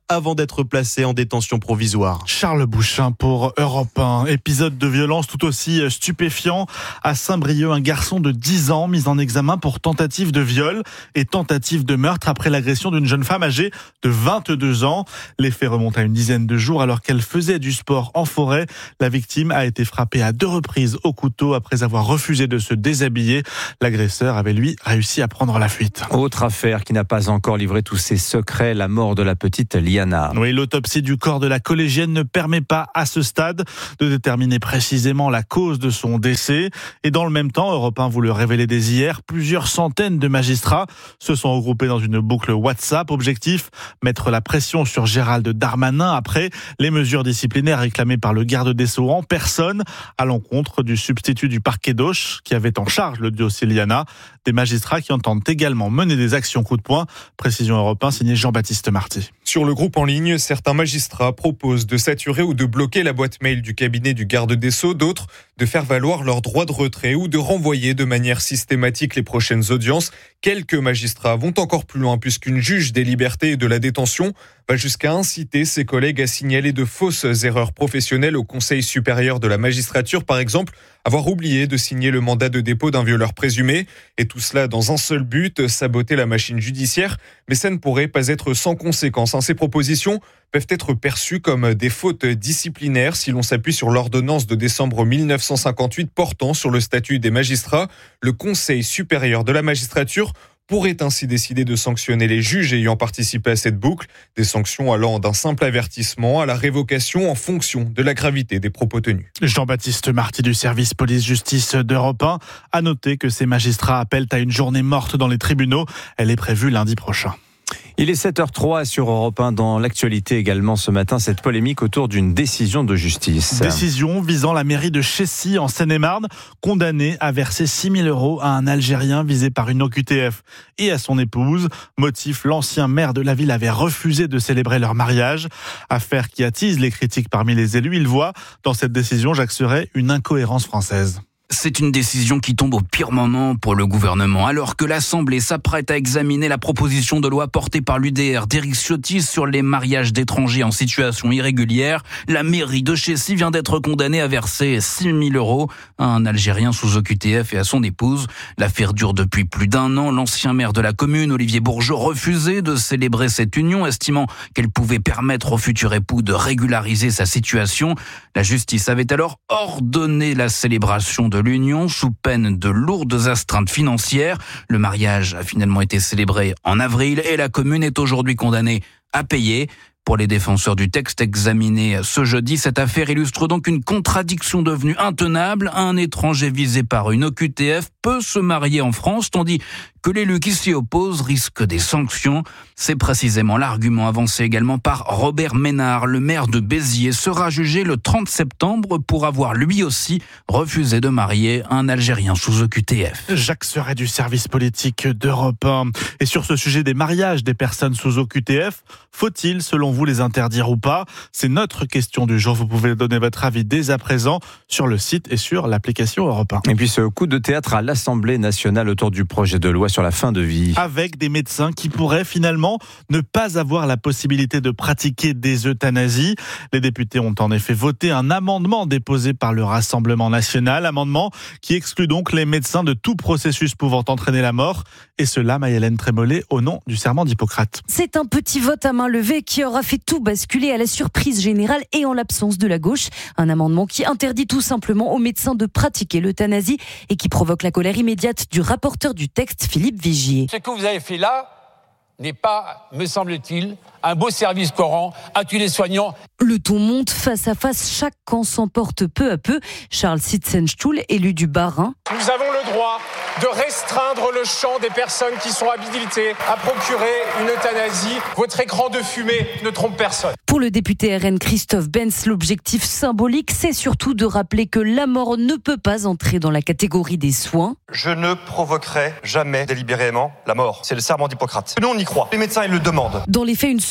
avant d'être placé en détention provisoire. Charles Bouchin pour Europe un. Épisode de violence tout aussi stupéfiant. À Saint-Brieuc, un garçon de dix ans mis en examen pour tentative de viol et tentative de meurtre après l'agression d'une jeune femme âgée de vingt-deux ans. Les faits remontent à une dizaine de jours alors qu'elle faisait du sport en forêt. La victime a été frappée à deux reprises au couteau après avoir refusé de se déshabiller. L'agresseur avait lui réussi à prendre la fuite. Autre affaire qui n'a pas encore livré tous ses secrets, la mort de la petite Liana. Oui, l'autopsie du corps de la collégienne ne permet pas à ce stade de déterminer précisément la cause de son décès. Et dans le même temps, Europe un vous le révélait dès hier, plusieurs centaines de magistrats se sont regroupés dans une boucle WhatsApp. Objectif, mettre la pression sur Gérald Darmanin après les mesures disciplinaires réclamées par le garde des Sceaux en personne à l'encontre du substitut du parquet d'Auch qui avait en charge le dossier Liana. Des magistrats qui entendent également mener des actions coup de poing. Précision Europe un, signé Jean-Baptiste Marty. Sur le groupe en ligne, certains magistrats proposent de saturer ou de bloquer la boîte mail du cabinet du garde des Sceaux, d'autres de faire valoir leur droit de retrait ou de renvoyer de manière systématique les prochaines audiences. Quelques magistrats vont encore plus loin puisqu'une juge des libertés et de la détention va jusqu'à inciter ses collègues à signaler de fausses erreurs professionnelles au Conseil supérieur de la magistrature, par exemple, avoir oublié de signer le mandat de dépôt d'un violeur présumé. Et tout cela dans un seul but, saboter la machine judiciaire. Mais ça ne pourrait pas être sans conséquences. Ces propositions peuvent être perçues comme des fautes disciplinaires si l'on s'appuie sur l'ordonnance de décembre mille neuf cent cinquante-huit portant sur le statut des magistrats. Le Conseil supérieur de la magistrature pourrait ainsi décider de sanctionner les juges ayant participé à cette boucle, des sanctions allant d'un simple avertissement à la révocation en fonction de la gravité des propos tenus. Jean-Baptiste Marty du service police-justice d'Europe un a noté que ces magistrats appellent à une journée morte dans les tribunaux. Elle est prévue lundi prochain. Il est sept heures zéro trois sur Europe un. Dans l'actualité également ce matin, cette polémique autour d'une décision de justice. Décision visant la mairie de Chécy en Seine-et-Marne, condamnée à verser six mille euros à un Algérien visé par une O Q T F et à son épouse. Motif, l'ancien maire de la ville avait refusé de célébrer leur mariage. Affaire qui attise les critiques parmi les élus. Il voit dans cette décision, Jacques Serret, une incohérence française. C'est une décision qui tombe au pire moment pour le gouvernement. Alors que l'Assemblée s'apprête à examiner la proposition de loi portée par l'U D R d'Éric Ciotti sur les mariages d'étrangers en situation irrégulière, la mairie de Chécy vient d'être condamnée à verser six mille euros à un Algérien sous O Q T F et à son épouse. L'affaire dure depuis plus d'un an. L'ancien maire de la commune, Olivier Bourgeot, refusait de célébrer cette union, estimant qu'elle pouvait permettre au futur époux de régulariser sa situation. La justice avait alors ordonné la célébration de l'union sous peine de lourdes astreintes financières. Le mariage a finalement été célébré en avril et la commune est aujourd'hui condamnée à payer. Pour les défenseurs du texte examiné ce jeudi, cette affaire illustre donc une contradiction devenue intenable. Un étranger visé par une O Q T F peut se marier en France, tandis que l'élu qui s'y oppose risque des sanctions. C'est précisément l'argument avancé également par Robert Ménard. Le maire de Béziers sera jugé le trente septembre pour avoir lui aussi refusé de marier un Algérien sous O Q T F. Jacques Serret du service politique d'Europe un. Et sur ce sujet des mariages des personnes sous O Q T F, faut-il selon vous les interdire ou pas? C'est notre question du jour. Vous pouvez donner votre avis dès à présent sur le site et sur l'application Europe un. Et puis ce coup de théâtre à l'Assemblée nationale autour du projet de loi sur la fin de vie. Avec des médecins qui pourraient finalement ne pas avoir la possibilité de pratiquer des euthanasies. Les députés ont en effet voté un amendement déposé par le Rassemblement national. Amendement qui exclut donc les médecins de tout processus pouvant entraîner la mort. Et cela, Maï-Hélène Trémollet, au nom du serment d'Hippocrate. C'est un petit vote à main levée qui aura fait tout basculer à la surprise générale et en l'absence de la gauche. Un amendement qui interdit tout simplement aux médecins de pratiquer l'euthanasie et qui provoque la colère immédiate du rapporteur du texte, Philippe Vigier. Ce que vous avez fait là n'est pas, me semble-t-il, un beau service Coran à tous les soignants. Le ton monte face à face, chaque camp s'emporte peu à peu. Charles Sitzenstuhl, élu du Bas-Rhin. Nous avons le droit de restreindre le champ des personnes qui sont habilitées à procurer une euthanasie. Votre écran de fumée ne trompe personne. Pour le député R N Christophe Benz, l'objectif symbolique, c'est surtout de rappeler que la mort ne peut pas entrer dans la catégorie des soins. Je ne provoquerai jamais délibérément la mort. C'est le serment d'Hippocrate. Nous, on y croit. Les médecins, ils le demandent. Dans les faits, une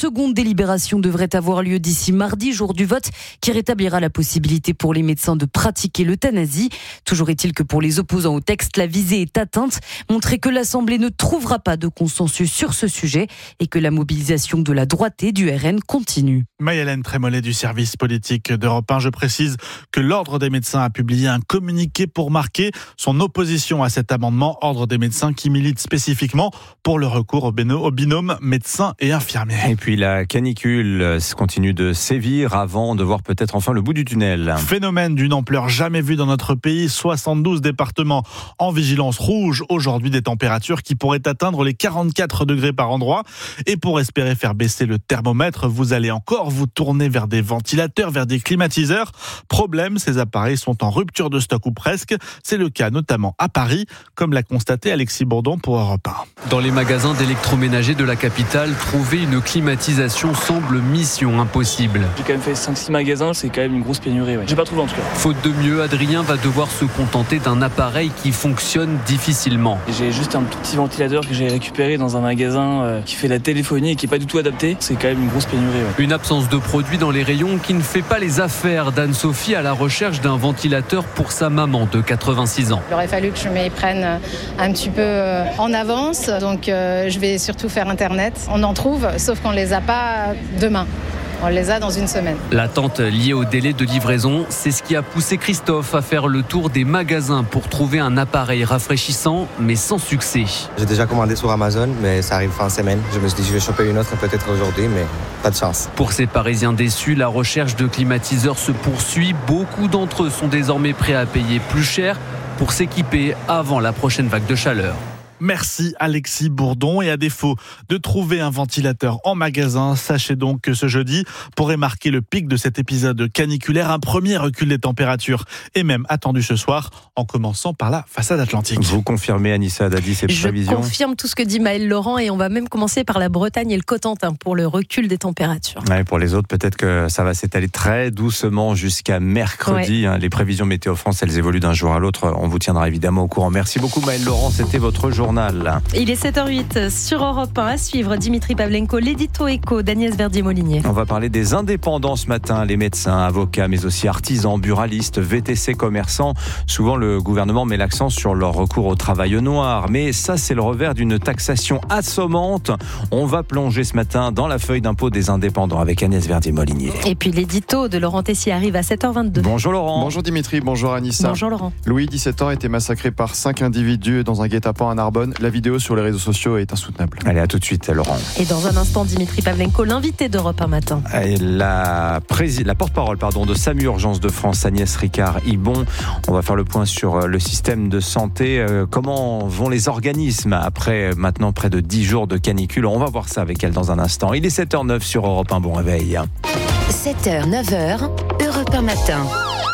seconde délibération devrait avoir lieu d'ici mardi, jour du vote, qui rétablira la possibilité pour les médecins de pratiquer l'euthanasie. Toujours est-il que pour les opposants au texte, la visée est atteinte, montrer que l'Assemblée ne trouvera pas de consensus sur ce sujet et que la mobilisation de la droite et du R N continue. Maï-Hélène Trémollet du service politique d'Europe un. Je précise que l'Ordre des médecins a publié un communiqué pour marquer son opposition à cet amendement. Ordre des médecins qui milite spécifiquement pour le recours au binôme médecins et infirmiers. Et puis la canicule continue de sévir avant de voir peut-être enfin le bout du tunnel. Phénomène d'une ampleur jamais vue dans notre pays. soixante-douze départements en vigilance rouge. Aujourd'hui, des températures qui pourraient atteindre les quarante-quatre degrés par endroit. Et pour espérer faire baisser le thermomètre, vous allez encore vous tourner vers des ventilateurs, vers des climatiseurs. Problème, ces appareils sont en rupture de stock ou presque. C'est le cas notamment à Paris, comme l'a constaté Alexis Bourdon pour Europe un. Dans les magasins d'électroménager de la capitale, trouver une climatisation semble mission impossible. J'ai quand même fait cinq six magasins, c'est quand même une grosse pénurie. Ouais. J'ai pas trouvé en tout cas. Faute de mieux, Adrien va devoir se contenter d'un appareil qui fonctionne difficilement. J'ai juste un tout petit ventilateur que j'ai récupéré dans un magasin euh, qui fait la téléphonie et qui est pas du tout adapté. C'est quand même une grosse pénurie. Ouais. Une absence de produits dans les rayons qui ne fait pas les affaires d'Anne-Sophie à la recherche d'un ventilateur pour sa maman de quatre-vingt-six ans. Il aurait fallu que je m'y prenne un petit peu en avance, donc euh, je vais surtout faire Internet. On en trouve, sauf qu'on les a pas demain. On les a dans une semaine. L'attente liée au délai de livraison, c'est ce qui a poussé Christophe à faire le tour des magasins pour trouver un appareil rafraîchissant, mais sans succès. J'ai déjà commandé sur Amazon, mais ça arrive fin de semaine. Je me suis dit je vais choper une autre peut-être aujourd'hui, mais pas de chance. Pour ces Parisiens déçus, la recherche de climatiseurs se poursuit. Beaucoup d'entre eux sont désormais prêts à payer plus cher pour s'équiper avant la prochaine vague de chaleur. Merci Alexis Bourdon. Et à défaut de trouver un ventilateur en magasin, sachez donc que ce jeudi pourrait marquer le pic de cet épisode caniculaire. Un premier recul des températures est même attendu ce soir, en commençant par la façade atlantique. Vous confirmez, Anissa Haddadi, ces prévisions ? Je confirme tout ce que dit Maël Laurent et on va même commencer par la Bretagne et le Cotentin pour le recul des températures. Ouais, pour les autres, peut-être que ça va s'étaler très doucement jusqu'à mercredi. Ouais. Les prévisions Météo France, elles évoluent d'un jour à l'autre. On vous tiendra évidemment au courant. Merci beaucoup Maël Laurent, c'était votre journal. Il est sept heures huit sur Europe un. À suivre Dimitri Pavlenko, l'édito éco d'Agnès Verdier-Molinier. On va parler des indépendants ce matin, les médecins, avocats, mais aussi artisans, buralistes, V T C commerçants. Souvent, le gouvernement met l'accent sur leur recours au travail noir. Mais ça, c'est le revers d'une taxation assommante. On va plonger ce matin dans la feuille d'impôt des indépendants avec Agnès Verdier-Molinier. Et puis l'édito de Laurent Tessier arrive à sept heures vingt-deux. Bonjour Laurent. Bonjour Dimitri, bonjour Anissa. Bonjour Laurent. Louis, dix-sept ans, a été massacré par cinq individus dans un guet-apens à Narbonne. La vidéo sur les réseaux sociaux est insoutenable. Allez, à tout de suite, Laurent. Et dans un instant, Dimitri Pavlenko, l'invité d'Europe un matin. Et la, prési- la porte-parole pardon, de SAMU Urgence de France, Agnès Ricard-Ibon. On va faire le point sur le système de santé. Euh, comment vont les organismes après maintenant près de dix jours de canicule ? On va voir ça avec elle dans un instant. Il est sept heures neuf sur Europe un. Bon réveil. sept heures, neuf heures, Europe un matin.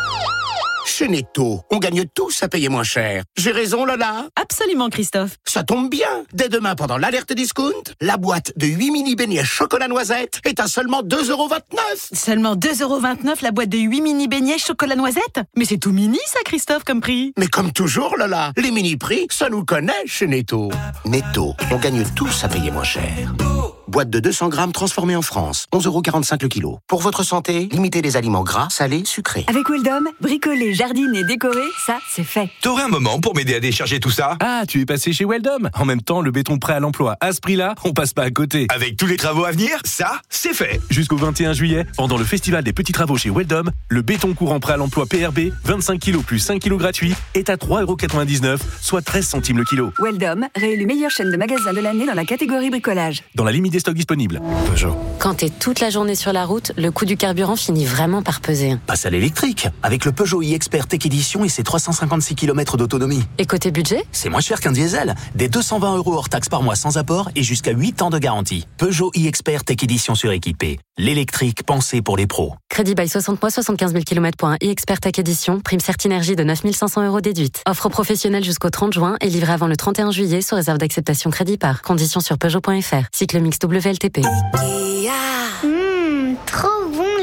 Chez Netto, on gagne tous à payer moins cher. J'ai raison, Lola ? Absolument, Christophe. Ça tombe bien. Dès demain, pendant l'alerte discount, la boîte de huit mini beignets chocolat noisette est à seulement deux euros vingt-neuf. Seulement deux euros vingt-neuf la boîte de huit mini beignets chocolat noisette ? Mais c'est tout mini, ça, Christophe, comme prix. Mais comme toujours, Lola, les mini-prix, ça nous connaît chez Netto. Netto, on gagne tous à payer moins cher. Boîte de deux cents grammes transformée en France, onze euros quarante-cinq le kilo. Pour votre santé, limitez les aliments gras, salés, sucrés. Avec Weldom, bricoler, jardiner, décorer, ça, c'est fait. T'aurais un moment pour m'aider à décharger tout ça ? Ah, tu es passé chez Weldom ? En même temps, le béton prêt à l'emploi, à ce prix-là, on passe pas à côté. Avec tous les travaux à venir, ça, c'est fait. Jusqu'au vingt et un juillet, pendant le festival des petits travaux chez Weldom, le béton courant prêt à l'emploi P R B, vingt-cinq kilos plus cinq kilos gratuits, est à trois euros quatre-vingt-dix-neuf, soit treize centimes le kilo. Weldom, réélu meilleure chaîne de magasins de l'année dans la catégorie bricolage. Dans la limite des stocks disponibles. Peugeot. Quand t'es toute la journée sur la route, le coût du carburant finit vraiment par peser. Passe à l'électrique, avec le Peugeot e-Expert Tech Edition et ses trois cent cinquante-six kilomètres d'autonomie. Et côté budget ? C'est moins cher qu'un diesel. Des deux cent vingt euros hors taxe par mois sans apport et jusqu'à huit ans de garantie. Peugeot e-Expert Tech Edition suréquipé. L'électrique pensée pour les pros. Crédit bail soixante mois, soixante-quinze mille kilomètres pour un e-Expert Tech Edition. Prime Certinergie de neuf mille cinq cents euros déduite. Offre professionnelle jusqu'au trente juin et livrée avant le trente et un juillet sous réserve d'acceptation crédit par. Conditions sur Peugeot point F R. Cycle mix W L T P. Mmh, trop bon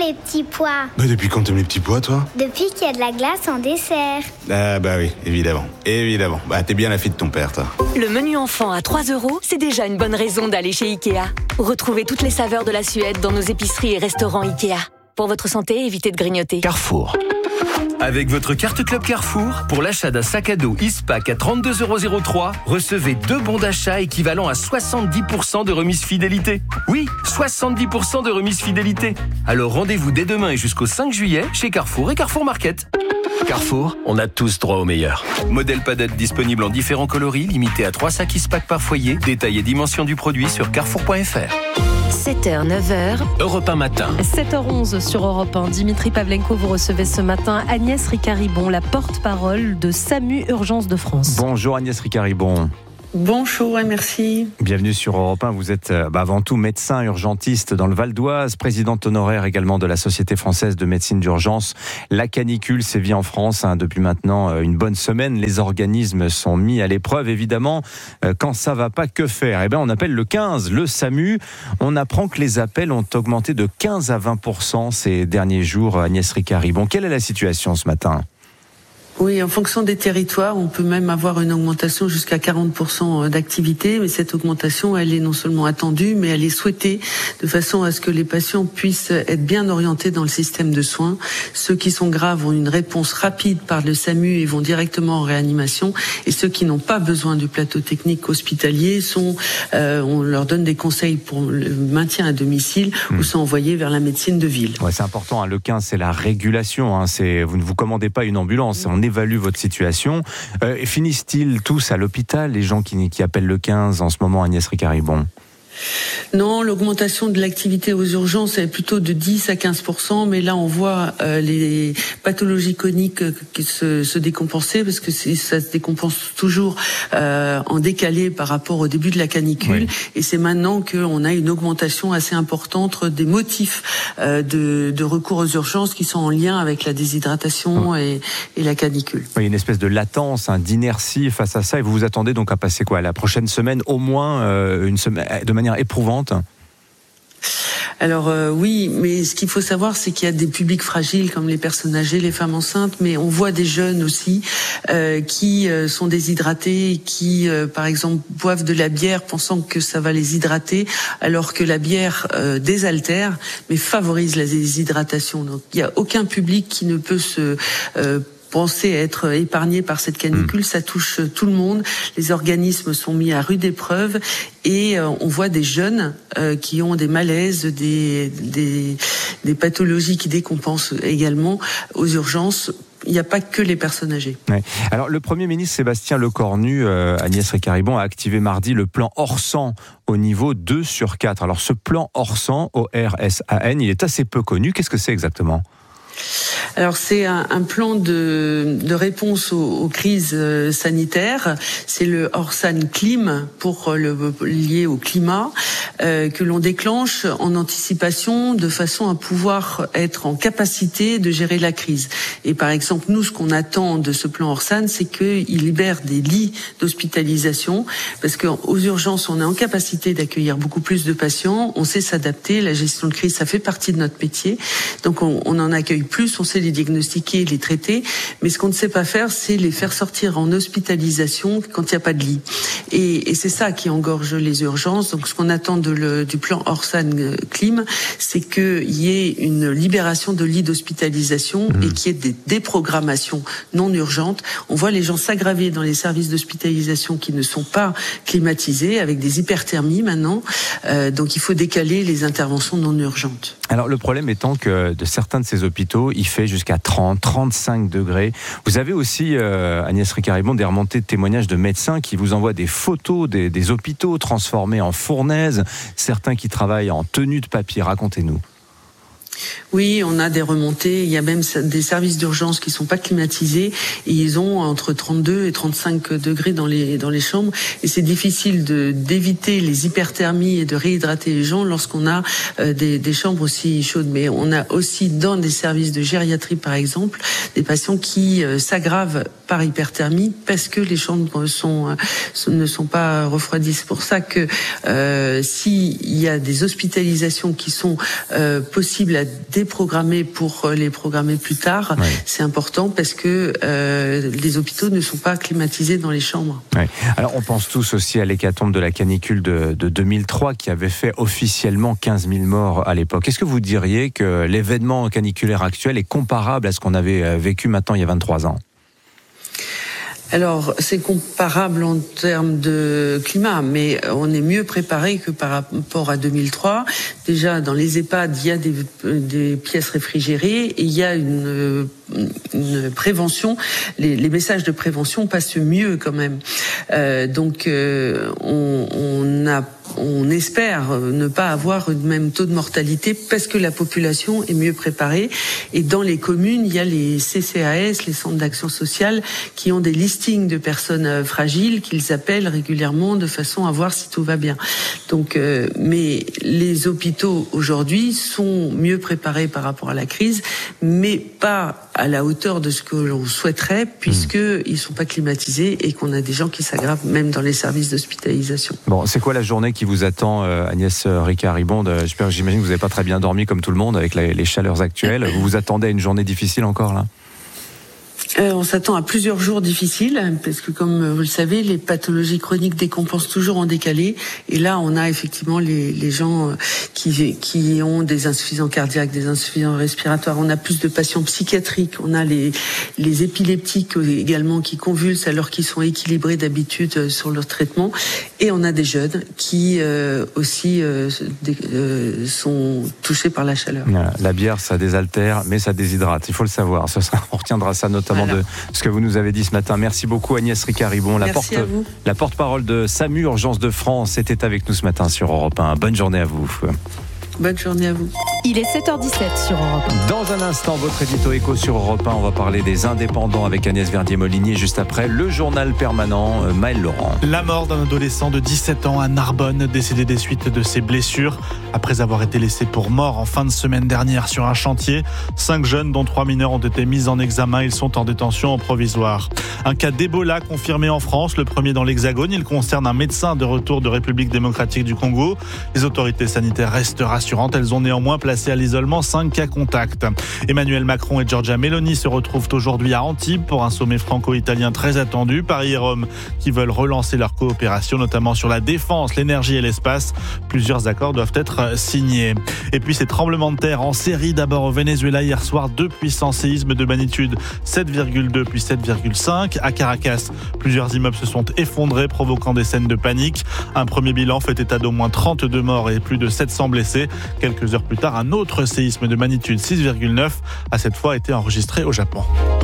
les petits pois. Bah depuis quand t'aimes les petits pois, toi? Depuis qu'il y a de la glace en dessert. Ah bah oui, évidemment, évidemment. Bah t'es bien la fille de ton père, toi. Le menu enfant à trois euros, c'est déjà une bonne raison d'aller chez Ikea. Retrouvez toutes les saveurs de la Suède dans nos épiceries et restaurants Ikea. Pour votre santé, évitez de grignoter. Carrefour. Avec votre carte Club Carrefour, pour l'achat d'un sac à dos Eastpak à trente-deux euros zéro trois, recevez deux bons d'achat équivalent à soixante-dix pour cent de remise fidélité. Oui, soixante-dix pour cent de remise fidélité. Alors rendez-vous dès demain et jusqu'au cinq juillet chez Carrefour et Carrefour Market. Carrefour, on a tous droit au meilleur. Modèle padette disponible en différents coloris, limité à trois sacs Eastpak par foyer. Détail et dimension du produit sur carrefour point f r. sept heures, neuf heures. Europe un matin. sept heures onze sur Europe un. Dimitri Pavlenko, vous recevez ce matin Agnès Ricard-Ribon, la porte-parole de SAMU Urgence de France. Bonjour Agnès Ricard-Ribon. Bonjour et merci. Bienvenue sur Europe un. Vous êtes bah, avant tout médecin urgentiste dans le Val d'Oise, présidente honoraire également de la Société française de médecine d'urgence. La canicule sévit en France hein, depuis maintenant une bonne semaine. Les organismes sont mis à l'épreuve, évidemment. Quand ça va pas, que faire? Eh bien, on appelle le quinze, le SAMU. On apprend que les appels ont augmenté de quinze à vingt pour cent ces derniers jours. Agnès Ricard-Ribon, quelle est la situation ce matin? Oui, en fonction des territoires, on peut même avoir une augmentation jusqu'à quarante pour cent d'activité, mais cette augmentation, elle est non seulement attendue, mais elle est souhaitée de façon à ce que les patients puissent être bien orientés dans le système de soins. Ceux qui sont graves ont une réponse rapide par le SAMU et vont directement en réanimation, et ceux qui n'ont pas besoin du plateau technique hospitalier sont, euh, on leur donne des conseils pour le maintien à domicile mmh. ou sont envoyés vers la médecine de ville. Ouais, c'est important, hein. Le quinze, c'est la régulation, hein. C'est, vous ne vous commandez pas une ambulance, on évalue votre situation. Euh, finissent-ils tous à l'hôpital, les gens qui, qui appellent le quinze en ce moment, Agnès Ricard-Ribon? Non, l'augmentation de l'activité aux urgences est plutôt de dix à quinze pour cent, mais là on voit euh, les pathologies chroniques qui se, se décompenser, parce que c'est, ça se décompense toujours euh, en décalé par rapport au début de la canicule, oui. Et c'est maintenant qu'on a une augmentation assez importante des motifs euh, de, de recours aux urgences qui sont en lien avec la déshydratation oh. et, et la canicule. Oui, une espèce de latence, hein, d'inertie face à ça, et vous vous attendez donc à passer quoi, la prochaine semaine, au moins euh, une semaine, de manière éprouvante? Alors euh, oui, mais ce qu'il faut savoir, c'est qu'il y a des publics fragiles comme les personnes âgées, les femmes enceintes, mais on voit des jeunes aussi euh, qui euh, sont déshydratés, qui euh, par exemple boivent de la bière pensant que ça va les hydrater, alors que la bière euh, désaltère, mais favorise la déshydratation. Donc il n'y a aucun public qui ne peut se euh, penser être épargné par cette canicule, mmh. ça touche tout le monde. Les organismes sont mis à rude épreuve et euh, on voit des jeunes euh, qui ont des malaises, des, des, des pathologies qui décompensent également aux urgences. Il n'y a pas que les personnes âgées. Ouais. Alors, le Premier ministre Sébastien Lecornu, euh, Agnès Ricard-Ribon, a activé mardi le plan Orsan au niveau deux sur quatre. Alors, ce plan Orsan, O R S A N, il est assez peu connu. Qu'est-ce que c'est exactement ? Alors c'est un, un plan de, de réponse aux, aux crises euh, sanitaires. C'est le Orsan Clim pour le lié au climat euh, que l'on déclenche en anticipation de façon à pouvoir être en capacité de gérer la crise. Et par exemple, nous, ce qu'on attend de ce plan Orsan, c'est qu'il libère des lits d'hospitalisation, parce qu'aux urgences, on est en capacité d'accueillir beaucoup plus de patients. On sait s'adapter. La gestion de crise, ça fait partie de notre métier. Donc on, on en accueille plus. On sait les diagnostiquer, les traiter, mais ce qu'on ne sait pas faire, c'est les faire sortir en hospitalisation quand il n'y a pas de lit. Et, et c'est ça qui engorge les urgences. Donc ce qu'on attend de le, du plan Orsan Clim, c'est qu'il y ait une libération de lits d'hospitalisation mmh. et qu'il y ait des déprogrammations non urgentes. On voit les gens s'aggraver dans les services d'hospitalisation qui ne sont pas climatisés, avec des hyperthermies maintenant. Euh, donc il faut décaler les interventions non urgentes. Alors le problème étant que de certains de ces hôpitaux, il fait jusqu'à trente, trente-cinq degrés. Vous avez aussi, euh, Agnès Ricard-Ribon, des remontées de témoignages de médecins qui vous envoient des photos des, des hôpitaux transformés en fournaises, certains qui travaillent en tenue de papier. Racontez-nous. Oui, on a des remontées. Il y a même des services d'urgence qui sont pas climatisés et ils ont entre trente-deux et trente-cinq degrés dans les dans les chambres. Et c'est difficile de d'éviter les hyperthermies et de réhydrater les gens lorsqu'on a euh, des, des chambres aussi chaudes. Mais on a aussi dans des services de gériatrie, par exemple, des patients qui euh, s'aggravent par hyperthermie parce que les chambres sont, euh, sont ne sont pas refroidies. C'est pour ça que euh, s'il y a des hospitalisations qui sont euh, possibles à la déprogrammer pour les programmer plus tard, oui. c'est important parce que euh, les hôpitaux ne sont pas climatisés dans les chambres. Oui. Alors on pense tous aussi à l'hécatombe de la canicule de, de deux mille trois qui avait fait officiellement quinze mille morts à l'époque. Est-ce que vous diriez que l'événement caniculaire actuel est comparable à ce qu'on avait vécu maintenant il y a vingt-trois ans ? Alors, c'est comparable en termes de climat, mais on est mieux préparé que par rapport à deux mille trois. Déjà, dans les EHPAD, il y a des, des pièces réfrigérées et il y a une, une prévention. Les, les messages de prévention passent mieux quand même. Euh, donc, euh, on, on a On espère ne pas avoir le même taux de mortalité parce que la population est mieux préparée. Et dans les communes, il y a les C C A S, les centres d'action sociale, qui ont des listings de personnes fragiles qu'ils appellent régulièrement de façon à voir si tout va bien. Donc, euh, mais les hôpitaux aujourd'hui sont mieux préparés par rapport à la crise, mais pas à la hauteur de ce que l'on souhaiterait, puisqu'ils ne sont pas climatisés et qu'on a des gens qui s'aggravent même dans les services d'hospitalisation. Bon, c'est quoi la journée qui vous attend, euh, Agnès Ricard-Ribond? J'imagine que vous n'avez pas très bien dormi comme tout le monde avec la, les chaleurs actuelles. Vous vous attendez à une journée difficile encore là? Euh, on s'attend à plusieurs jours difficiles parce que, comme vous le savez, les pathologies chroniques décompensent toujours en décalé. Et là, on a effectivement les, les gens qui, qui ont des insuffisants cardiaques, des insuffisants respiratoires. On a plus de patients psychiatriques. On a les, les épileptiques également qui convulsent alors qu'ils sont équilibrés d'habitude sur leur traitement. Et on a des jeunes qui euh, aussi euh, euh, sont touchés par la chaleur. Voilà, la bière, ça désaltère, mais ça déshydrate. Il faut le savoir. Ce sera, on retiendra ça notamment voilà. de ce que vous nous avez dit ce matin. Merci beaucoup Agnès Ricard-Ribond, la, porte, la porte-parole de SAMU Urgence de France, était avec nous ce matin sur Europe un. Bonne journée à vous. Bonne journée à vous. Il est sept heures dix-sept sur Europe un. Dans un instant, votre édito éco sur Europe un. On va parler des indépendants avec Agnès Verdier-Molinier. Juste après, le journal permanent, Maël Laurent. La mort d'un adolescent de dix-sept ans à Narbonne, décédé des suites de ses blessures. Après avoir été laissé pour mort en fin de semaine dernière sur un chantier, cinq jeunes, dont trois mineurs, ont été mis en examen. Ils sont en détention provisoire. Un cas d'Ebola confirmé en France, le premier dans l'Hexagone. Il concerne un médecin de retour de République démocratique du Congo. Les autorités sanitaires restent rassurantes. Elles ont néanmoins placé à l'isolement cinq cas contacts. Emmanuel Macron et Giorgia Meloni se retrouvent aujourd'hui à Antibes pour un sommet franco-italien très attendu. Paris et Rome qui veulent relancer leur coopération, notamment sur la défense, l'énergie et l'espace. Plusieurs accords doivent être signés. Et puis ces tremblements de terre en série, d'abord au Venezuela hier soir, deux puissants séismes de magnitude sept virgule deux puis sept virgule cinq. À Caracas, plusieurs immeubles se sont effondrés, provoquant des scènes de panique. Un premier bilan fait état d'au moins trente-deux morts et plus de sept cents blessés. Quelques heures plus tard, un autre séisme de magnitude six virgule neuf a cette fois été enregistré au Japon.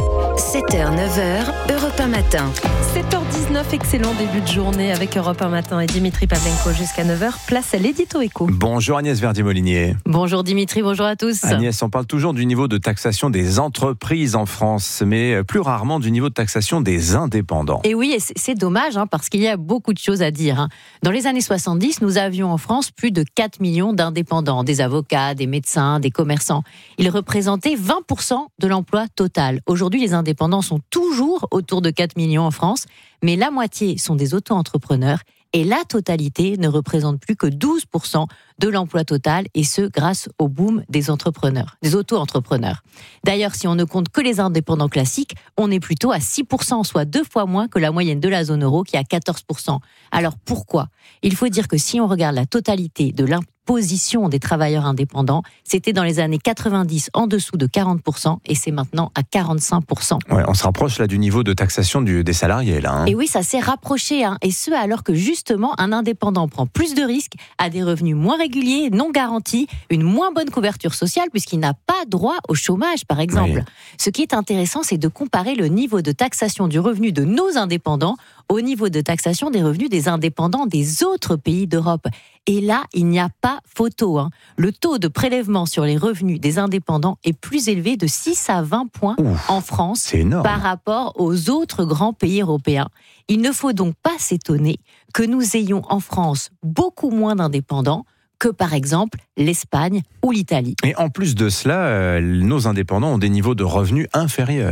sept heures neuf heures, Europe un matin. sept heures dix-neuf, excellent début de journée avec Europe un matin et Dimitri Pavlenko jusqu'à neuf heures. Place à l'édito éco. Bonjour Agnès Verdier-Molinier. Bonjour Dimitri, bonjour à tous. Agnès, on parle toujours du niveau de taxation des entreprises en France, mais plus rarement du niveau de taxation des indépendants. Et oui, et c'est dommage hein, parce qu'il y a beaucoup de choses à dire. Hein. Dans les années soixante-dix, nous avions en France plus de quatre millions d'indépendants, des avocats, des médecins, des commerçants. Ils représentaient vingt pour cent de l'emploi total. Aujourd'hui, les indépendants sont toujours autour de quatre millions en France, mais la moitié sont des auto-entrepreneurs et la totalité ne représente plus que douze pour cent de l'emploi total, et ce grâce au boom des entrepreneurs, des auto-entrepreneurs. D'ailleurs, si on ne compte que les indépendants classiques, on est plutôt à six pour cent, soit deux fois moins que la moyenne de la zone euro qui est à quatorze pour cent. Alors pourquoi ? Il faut dire que si on regarde la totalité de l'imposition des travailleurs indépendants, c'était dans les années quatre-vingt-dix en dessous de quarante pour cent et c'est maintenant à quarante-cinq pour cent. Ouais, on se rapproche là du niveau de taxation du, des salariés là. Hein. Et oui, ça s'est rapproché, hein, et ce alors que justement un indépendant prend plus de risques, a des revenus moins réguliers, non garantis, une moins bonne couverture sociale puisqu'il n'a pas droit au chômage par exemple. Oui. Ce qui est intéressant, c'est de comparer le niveau de taxation du revenu de nos indépendants au niveau de taxation des revenus des indépendants des autres pays d'Europe. Et là, il n'y a pas photo. Hein. Le taux de prélèvement sur les revenus des indépendants est plus élevé de six à vingt points Ouf, en France par rapport aux autres grands pays européens. Il ne faut donc pas s'étonner que nous ayons en France beaucoup moins d'indépendants que par exemple l'Espagne ou l'Italie. Et en plus de cela, euh, nos indépendants ont des niveaux de revenus inférieurs.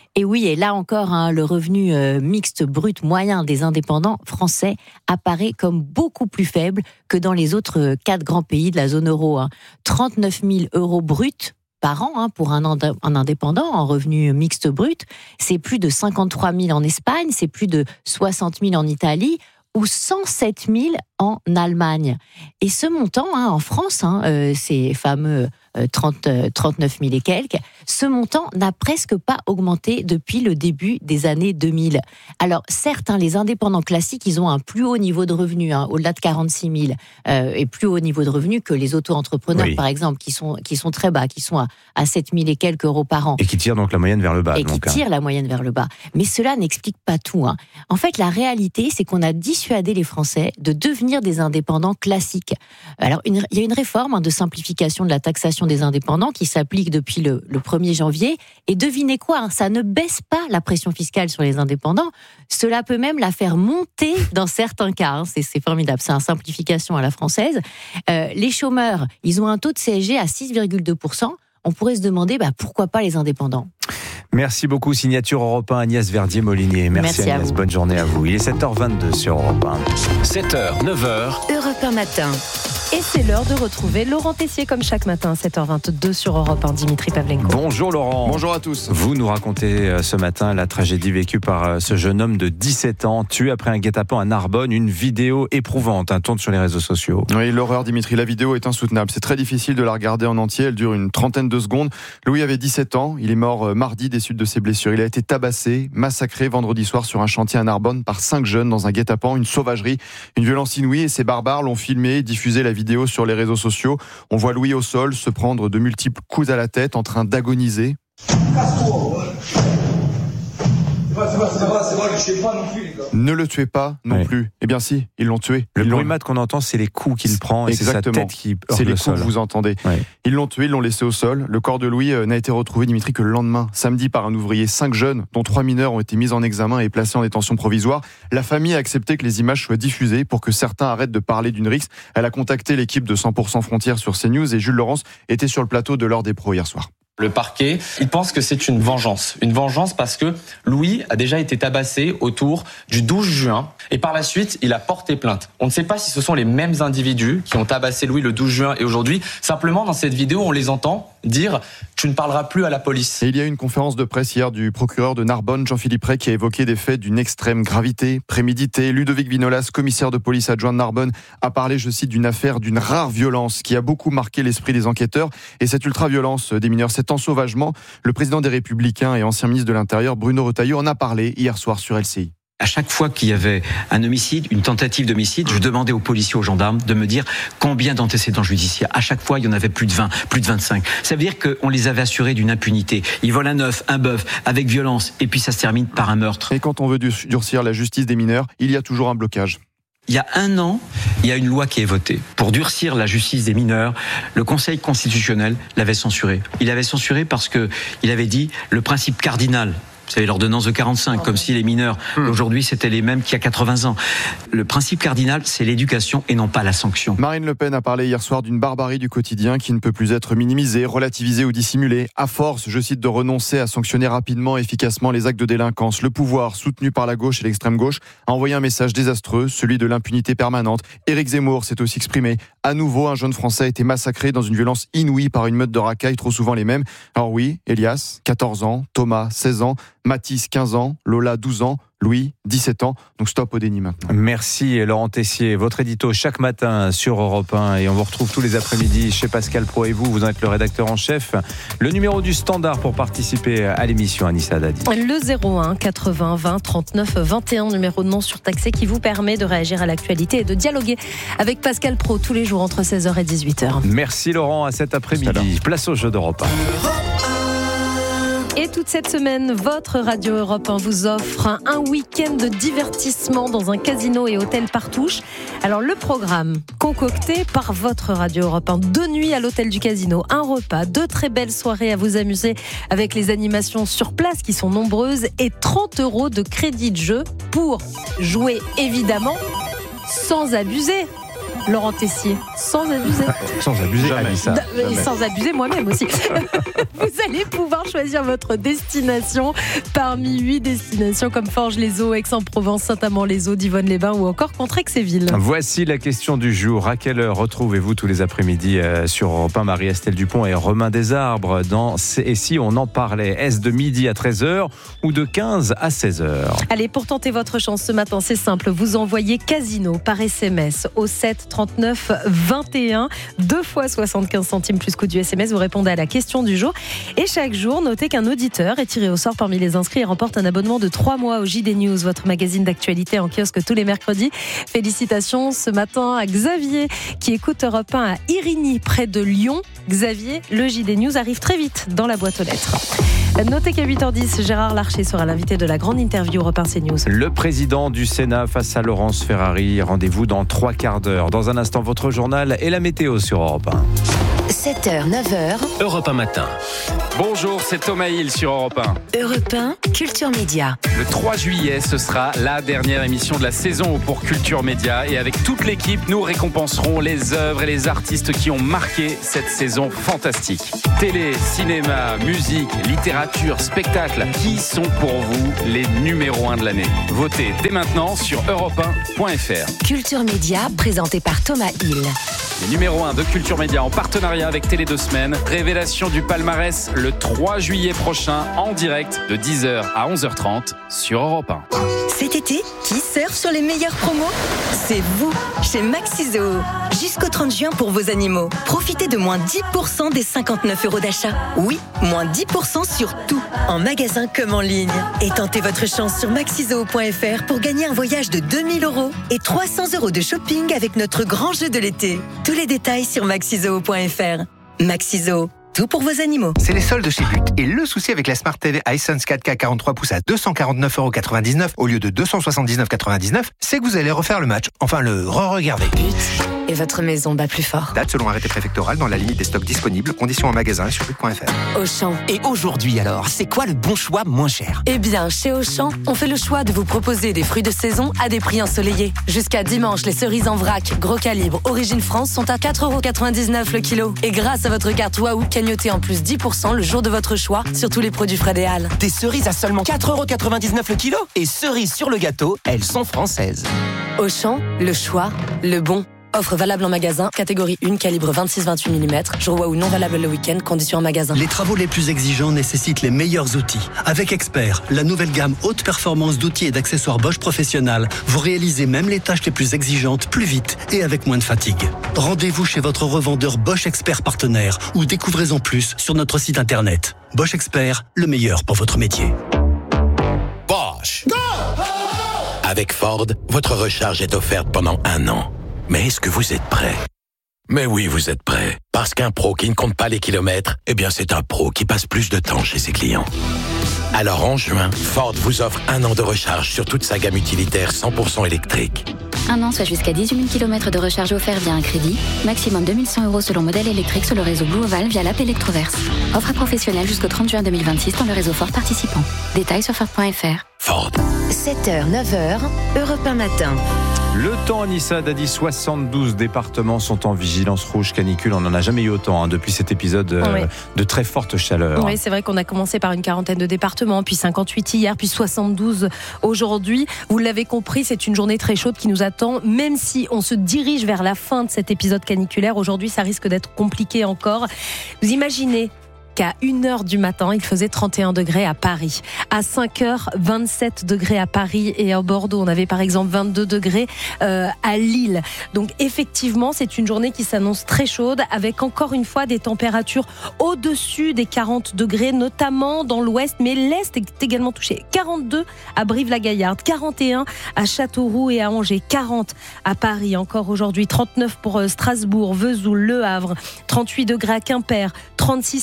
Et oui, et là encore, hein, le revenu euh, mixte brut moyen des indépendants français apparaît comme beaucoup plus faible que dans les autres euh, quatre grands pays de la zone euro. Hein. trente-neuf mille euros bruts par an hein, pour un, un indépendant en revenu mixte brut. C'est plus de cinquante-trois mille en Espagne, c'est plus de soixante mille en Italie ou cent sept mille en Allemagne. Et ce montant, hein, en France, hein, euh, ces fameux euh, trente, euh, trente-neuf mille et quelques, ce montant n'a presque pas augmenté depuis le début des années deux mille. Alors certes, hein, les indépendants classiques, ils ont un plus haut niveau de revenus, hein, au-delà de quarante-six mille, euh, et plus haut niveau de revenus que les auto-entrepreneurs, oui. par exemple, qui sont, qui sont très bas, qui sont à, à sept mille et quelques euros par an. Et qui tirent donc la moyenne vers le bas. Et donc, qui tirent hein. la moyenne vers le bas. Mais cela n'explique pas tout. Hein. En fait, la réalité, c'est qu'on a dissuadé les Français de devenir des indépendants classiques. Alors, une, il y a une réforme hein, de simplification de la taxation des indépendants qui s'applique depuis le, le premier janvier. Et devinez quoi, hein, ça ne baisse pas la pression fiscale sur les indépendants. Cela peut même la faire monter dans certains cas. Hein. C'est, c'est formidable. C'est une simplification à la française. Euh, les chômeurs, ils ont un taux de C S G à six virgule deux pour cent. On pourrait se demander bah, pourquoi pas les indépendants. Merci beaucoup, Signature Europe un, Agnès Verdier-Molinier. Merci, Merci Agnès, bonne journée à vous. Il est sept heures vingt-deux sur Europe un. sept heures, neuf heures. Europe un matin. Et c'est l'heure de retrouver Laurent Tessier comme chaque matin à sept heures vingt-deux sur Europe un. Dimitri Pavlenko. Bonjour Laurent. Bonjour à tous. Vous nous racontez ce matin la tragédie vécue par ce jeune homme de dix-sept ans tué après un guet-apens à Narbonne. Une vidéo éprouvante hein, tourne sur les réseaux sociaux. Oui, l'horreur Dimitri, la vidéo est insoutenable. C'est très difficile de la regarder en entier. Elle dure une trentaine de secondes. Louis avait dix-sept ans. Il est mort mardi des suites de ses blessures. Il a été tabassé, massacré vendredi soir sur un chantier à Narbonne par cinq jeunes dans un guet-apens. Une sauvagerie, une violence inouïe et ces barbares l'ont filmé et diffusé la vidéo sur les réseaux sociaux. On voit Louis au sol se prendre de multiples coups à la tête en train d'agoniser. Ne le tuez pas non oui. plus. Eh bien si, ils l'ont tué. Le ils bruit mat qu'on entend, c'est les coups qu'il prend et Exactement. c'est sa tête qui heurte C'est les le coups sol. que vous entendez. Oui. Ils l'ont tué, ils l'ont laissé au sol. Le corps de Louis n'a été retrouvé, Dimitri, que le lendemain, samedi, par un ouvrier. Cinq jeunes, dont trois mineurs, ont été mis en examen et placés en détention provisoire. La famille a accepté que les images soient diffusées pour que certains arrêtent de parler d'une rixe. Elle a contacté l'équipe de cent pour cent Frontières sur CNews et Jules Laurence était sur le plateau de l'Heure des Pros hier soir. Le parquet, il pense que c'est une vengeance. Une vengeance parce que Louis a déjà été tabassé autour du douze juin et par la suite, il a porté plainte. On ne sait pas si ce sont les mêmes individus qui ont tabassé Louis le douze juin et aujourd'hui. Simplement, dans cette vidéo, on les entend dire « tu ne parleras plus à la police ». Et il y a eu une conférence de presse hier du procureur de Narbonne, Jean-Philippe Ray, qui a évoqué des faits d'une extrême gravité, préméditée. Ludovic Vinolas, commissaire de police adjoint de Narbonne, a parlé, je cite, d'une affaire d'une rare violence qui a beaucoup marqué l'esprit des enquêteurs. Et cette ultra-violence des mineurs, cet ensauvagement, le président des Républicains et ancien ministre de l'Intérieur, Bruno Retailleau, en a parlé hier soir sur L C I. À chaque fois qu'il y avait un homicide, une tentative d'homicide, je demandais aux policiers, aux gendarmes de me dire combien d'antécédents judiciaires. À chaque fois, il y en avait plus de vingt, plus de vingt-cinq. Ça veut dire qu'on les avait assurés d'une impunité. Ils volent un œuf, un bœuf, avec violence, et puis ça se termine par un meurtre. Et quand on veut durcir la justice des mineurs, il y a toujours un blocage. Il y a un an, il y a une loi qui est votée pour durcir la justice des mineurs. Le Conseil constitutionnel l'avait censuré. Il l'avait censuré parce que il avait dit le principe cardinal. Vous savez, l'ordonnance de quarante-cinq, comme si les mineurs, aujourd'hui, c'était les mêmes qu'il y a quatre-vingts ans. Le principe cardinal, c'est l'éducation et non pas la sanction. Marine Le Pen a parlé hier soir d'une barbarie du quotidien qui ne peut plus être minimisée, relativisée ou dissimulée. À force, je cite, de renoncer à sanctionner rapidement et efficacement les actes de délinquance, le pouvoir, soutenu par la gauche et l'extrême gauche, a envoyé un message désastreux, celui de l'impunité permanente. Éric Zemmour s'est aussi exprimé. À nouveau, un jeune Français a été massacré dans une violence inouïe par une meute de racailles, trop souvent les mêmes. Alors oui, Elias, quatorze ans, Thomas, seize ans, Mathis, quinze ans, Lola, douze ans, Louis, dix-sept ans. Donc stop au déni maintenant. Merci Laurent Tessier. Votre édito chaque matin sur Europe un et on vous retrouve tous les après-midi chez Pascal Pro et vous. Vous en êtes le rédacteur en chef. Le numéro du standard pour participer à l'émission, Anissa Dadi. Le zéro un quatre-vingts vingt trente-neuf vingt et un, numéro de non surtaxé qui vous permet de réagir à l'actualité et de dialoguer avec Pascal Pro tous les jours entre seize heures et dix-huit heures. Merci Laurent, à cet après-midi. Place au jeu d'Europe un. Et toute cette semaine, votre Radio Europe un vous offre un, un week-end de divertissement dans un casino et hôtel Partouche. Alors le programme concocté par votre Radio Europe un, deux nuits à l'hôtel du casino, un repas, deux très belles soirées à vous amuser avec les animations sur place qui sont nombreuses et trente euros de crédit de jeu pour jouer évidemment sans abuser. Laurent Tessier, sans abuser. Sans abuser, Anissa. Et sans abuser moi-même aussi. Vous allez pouvoir choisir votre destination parmi huit destinations comme Forges-les-Eaux, Aix-en-Provence, Saint-Amand-les-Eaux, Divonne-les-Bains ou encore Contrexéville. Voici la question du jour. À quelle heure retrouvez-vous tous les après-midi euh, sur Europe un Marie-Estelle Dupont et Romain Desarbres dans Et si on en parlait? Est-ce de midi à treize heures ou de quinze à seize heures? Allez, pour tenter votre chance ce matin, c'est simple. Vous envoyez Casino par S M S au sept trente-neuf vingt et un, deux fois soixante-quinze centimes plus coût du S M S. Vous répondez à la question du jour. Et chaque jour, notez qu'un auditeur est tiré au sort parmi les inscrits et remporte un abonnement de trois mois au J D News, votre magazine d'actualité en kiosque tous les mercredis. Félicitations ce matin à Xavier qui écoute Europe un à Irigny, près de Lyon. Xavier, le J D News arrive très vite dans la boîte aux lettres. Notez qu'à huit heures dix, Gérard Larcher sera l'invité de la grande interview Europe un CNews. Le président du Sénat face à Laurence Ferrari. Rendez-vous dans trois quarts d'heure. Dans un instant, votre journal et la météo sur Europe un. sept heures, neuf heures. Europe un matin. Bonjour, c'est Thomas Hill sur Europe un. Europe un, Culture Média. Le trois juillet, ce sera la dernière émission de la saison pour Culture Média. Et avec toute l'équipe, nous récompenserons les œuvres et les artistes qui ont marqué cette saison fantastique. Télé, cinéma, musique, littérature, spectacle. Qui sont pour vous les numéros un de l'année? Votez dès maintenant sur europe un point f r. Culture Média, présenté par Thomas Hill. Les numéros un de Culture Média en partenariat avec Télé deux Semaines. Révélation du palmarès le trois juillet prochain en direct de dix heures à onze heures trente sur Europe un. Cet été, qui surfe sur les meilleures promos? C'est vous, chez Maxizoo. Jusqu'au trente juin pour vos animaux. Profitez de moins dix pour cent des cinquante-neuf euros d'achat. Oui, moins dix pour cent sur tout, en magasin comme en ligne. Et tentez votre chance sur maxizoo point f r pour gagner un voyage de deux mille euros et trois cents euros de shopping avec notre grand jeu de l'été. Tous les détails sur maxizoo point f r. Maxizoo, tout pour vos animaux. C'est les soldes chez But. Et le souci avec la Smart T V Hisense quatre K quarante-trois pouces à deux cent quarante-neuf euros quatre-vingt-dix-neuf au lieu de deux cent soixante-dix-neuf euros quatre-vingt-dix-neuf, c'est que vous allez refaire le match. Enfin, le re-regarder. But. Et votre maison bat plus fort. Date selon arrêté préfectoral dans la limite des stocks disponibles. Conditions en magasin et sur but point f r. Auchan. Et aujourd'hui alors, c'est quoi le bon choix moins cher? Eh bien, chez Auchan, on fait le choix de vous proposer des fruits de saison à des prix ensoleillés. Jusqu'à dimanche, les cerises en vrac, gros calibre, origine France, sont à quatre euros quatre-vingt-dix-neuf le kilo. Et grâce à votre carte Waouh, cagnotez en plus dix pour cent le jour de votre choix sur tous les produits Fred et Hall. Des cerises à seulement quatre euros quatre-vingt-dix-neuf le kilo. Et cerises sur le gâteau, elles sont françaises. Auchan, le choix, le bon. Offre valable en magasin, catégorie un, calibre vingt-six vingt-huit millimètres. Jour Waouh non valable le week-end, conditions en magasin. Les travaux les plus exigeants nécessitent les meilleurs outils. Avec Expert, la nouvelle gamme haute performance d'outils et d'accessoires Bosch Professionnel, vous réalisez même les tâches les plus exigeantes plus vite et avec moins de fatigue. Rendez-vous chez votre revendeur Bosch Expert partenaire ou découvrez en plus sur notre site internet. Bosch Expert, le meilleur pour votre métier. Bosch. Avec Ford, votre recharge est offerte pendant un an. Mais est-ce que vous êtes prêt? Mais oui, vous êtes prêt. Parce qu'un pro qui ne compte pas les kilomètres, eh bien c'est un pro qui passe plus de temps chez ses clients. Alors en juin, Ford vous offre un an de recharge sur toute sa gamme utilitaire cent pour cent électrique. Un an, soit jusqu'à dix-huit mille kilomètres de recharge offert via un crédit. Maximum deux mille cent euros selon modèle électrique sur le réseau Blue Oval via l'app Electroverse. Offre à professionnels jusqu'au trente juin deux mille vingt-six dans le réseau Ford participant. Détails sur Ford point f r. Ford. sept heures, neuf heures, Europe un matin. Le temps, Anissa Dadi, soixante-douze départements sont en vigilance rouge canicule. On n'en a jamais eu autant hein, depuis cet épisode euh, oui. de très forte chaleur. Oui, c'est vrai qu'on a commencé par une quarantaine de départements, puis cinquante-huit hier, puis soixante-douze aujourd'hui. Vous l'avez compris, c'est une journée très chaude qui nous attend, même si on se dirige vers la fin de cet épisode caniculaire. Aujourd'hui, ça risque d'être compliqué encore. Vous imaginez qu'à une heure du matin, il faisait trente et un degrés à Paris. À cinq heures, vingt-sept degrés à Paris et à Bordeaux. On avait par exemple vingt-deux degrés euh, à Lille. Donc effectivement, c'est une journée qui s'annonce très chaude avec encore une fois des températures au-dessus des quarante degrés, notamment dans l'ouest, mais l'est est également touché. quarante-deux à Brive-la-Gaillarde, quarante et un à Châteauroux et à Angers, quarante à Paris encore aujourd'hui, trente-neuf pour Strasbourg, Vesoul, Le Havre, trente-huit degrés à Quimper, trente-six pour Toulouse,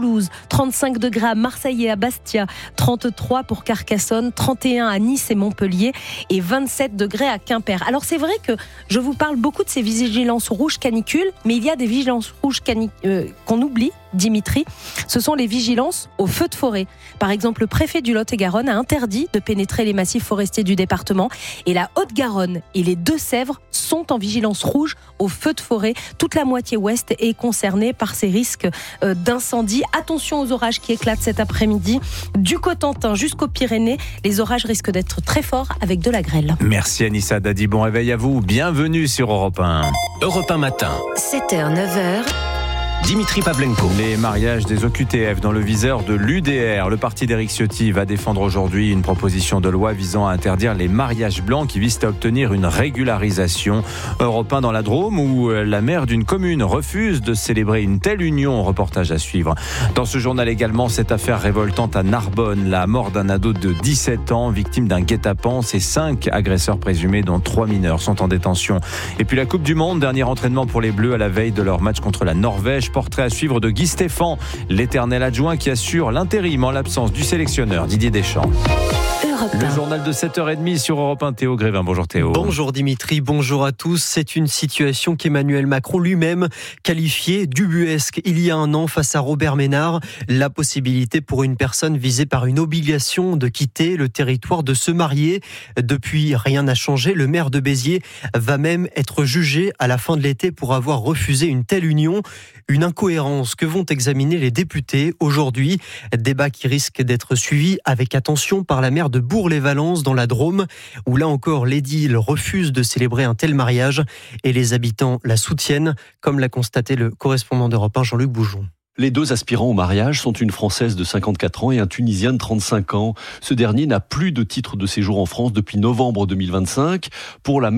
Toulouse, trente-cinq degrés à Marseille et à Bastia, trente-trois pour Carcassonne, trente et un à Nice et Montpellier et vingt-sept degrés à Quimper. Alors c'est vrai que je vous parle beaucoup de ces vigilances rouges canicules, mais il y a des vigilances rouges canicules euh, qu'on oublie, Dimitri. Ce sont les vigilances aux feux de forêt. Par exemple, le préfet du Lot-et-Garonne a interdit de pénétrer les massifs forestiers du département et la Haute-Garonne et les Deux-Sèvres sont en vigilance rouge aux feux de forêt. Toute la moitié ouest est concernée par ces risques euh, d'incendie. Attention aux orages qui éclatent cet après-midi. Du Cotentin jusqu'aux Pyrénées, les orages risquent d'être très forts avec de la grêle. Merci Anissa Dadi, bon réveil à vous. Bienvenue sur Europe un. Europe un matin. sept heures, neuf heures. Dimitri Pavlenko. Les mariages des O Q T F dans le viseur de l'U D R. Le parti d'Éric Ciotti va défendre aujourd'hui une proposition de loi visant à interdire les mariages blancs qui visent à obtenir une régularisation. Europe un dans la Drôme où la maire d'une commune refuse de célébrer une telle union. Reportage à suivre. Dans ce journal également, cette affaire révoltante à Narbonne. La mort d'un ado de dix-sept ans, victime d'un guet-apens. Ces cinq agresseurs présumés, dont trois mineurs, sont en détention. Et puis la Coupe du Monde, dernier entraînement pour les Bleus à la veille de leur match contre la Norvège. Portrait à suivre de Guy Stéphane, l'éternel adjoint qui assure l'intérim en l'absence du sélectionneur Didier Deschamps. Le journal de sept heures trente sur Europe un, Théo Grévin. Bonjour Théo. Bonjour Dimitri, bonjour à tous. C'est une situation qu'Emmanuel Macron lui-même qualifiait d'ubuesque il y a un an face à Robert Ménard. La possibilité pour une personne visée par une obligation de quitter le territoire, de se marier. Depuis, rien n'a changé. Le maire de Béziers va même être jugé à la fin de l'été pour avoir refusé une telle union. Une incohérence que vont examiner les députés aujourd'hui. Débat qui risque d'être suivi avec attention par la maire de Bourg-les-Valences dans la Drôme, où là encore l'édile refuse de célébrer un tel mariage et les habitants la soutiennent, comme l'a constaté le correspondant d'Europe un, Jean-Luc Boujon. Les deux aspirants au mariage sont une Française de cinquante-quatre ans et un Tunisien de trente-cinq ans. Ce dernier n'a plus de titre de séjour en France depuis novembre deux mille vingt-cinq. Pour la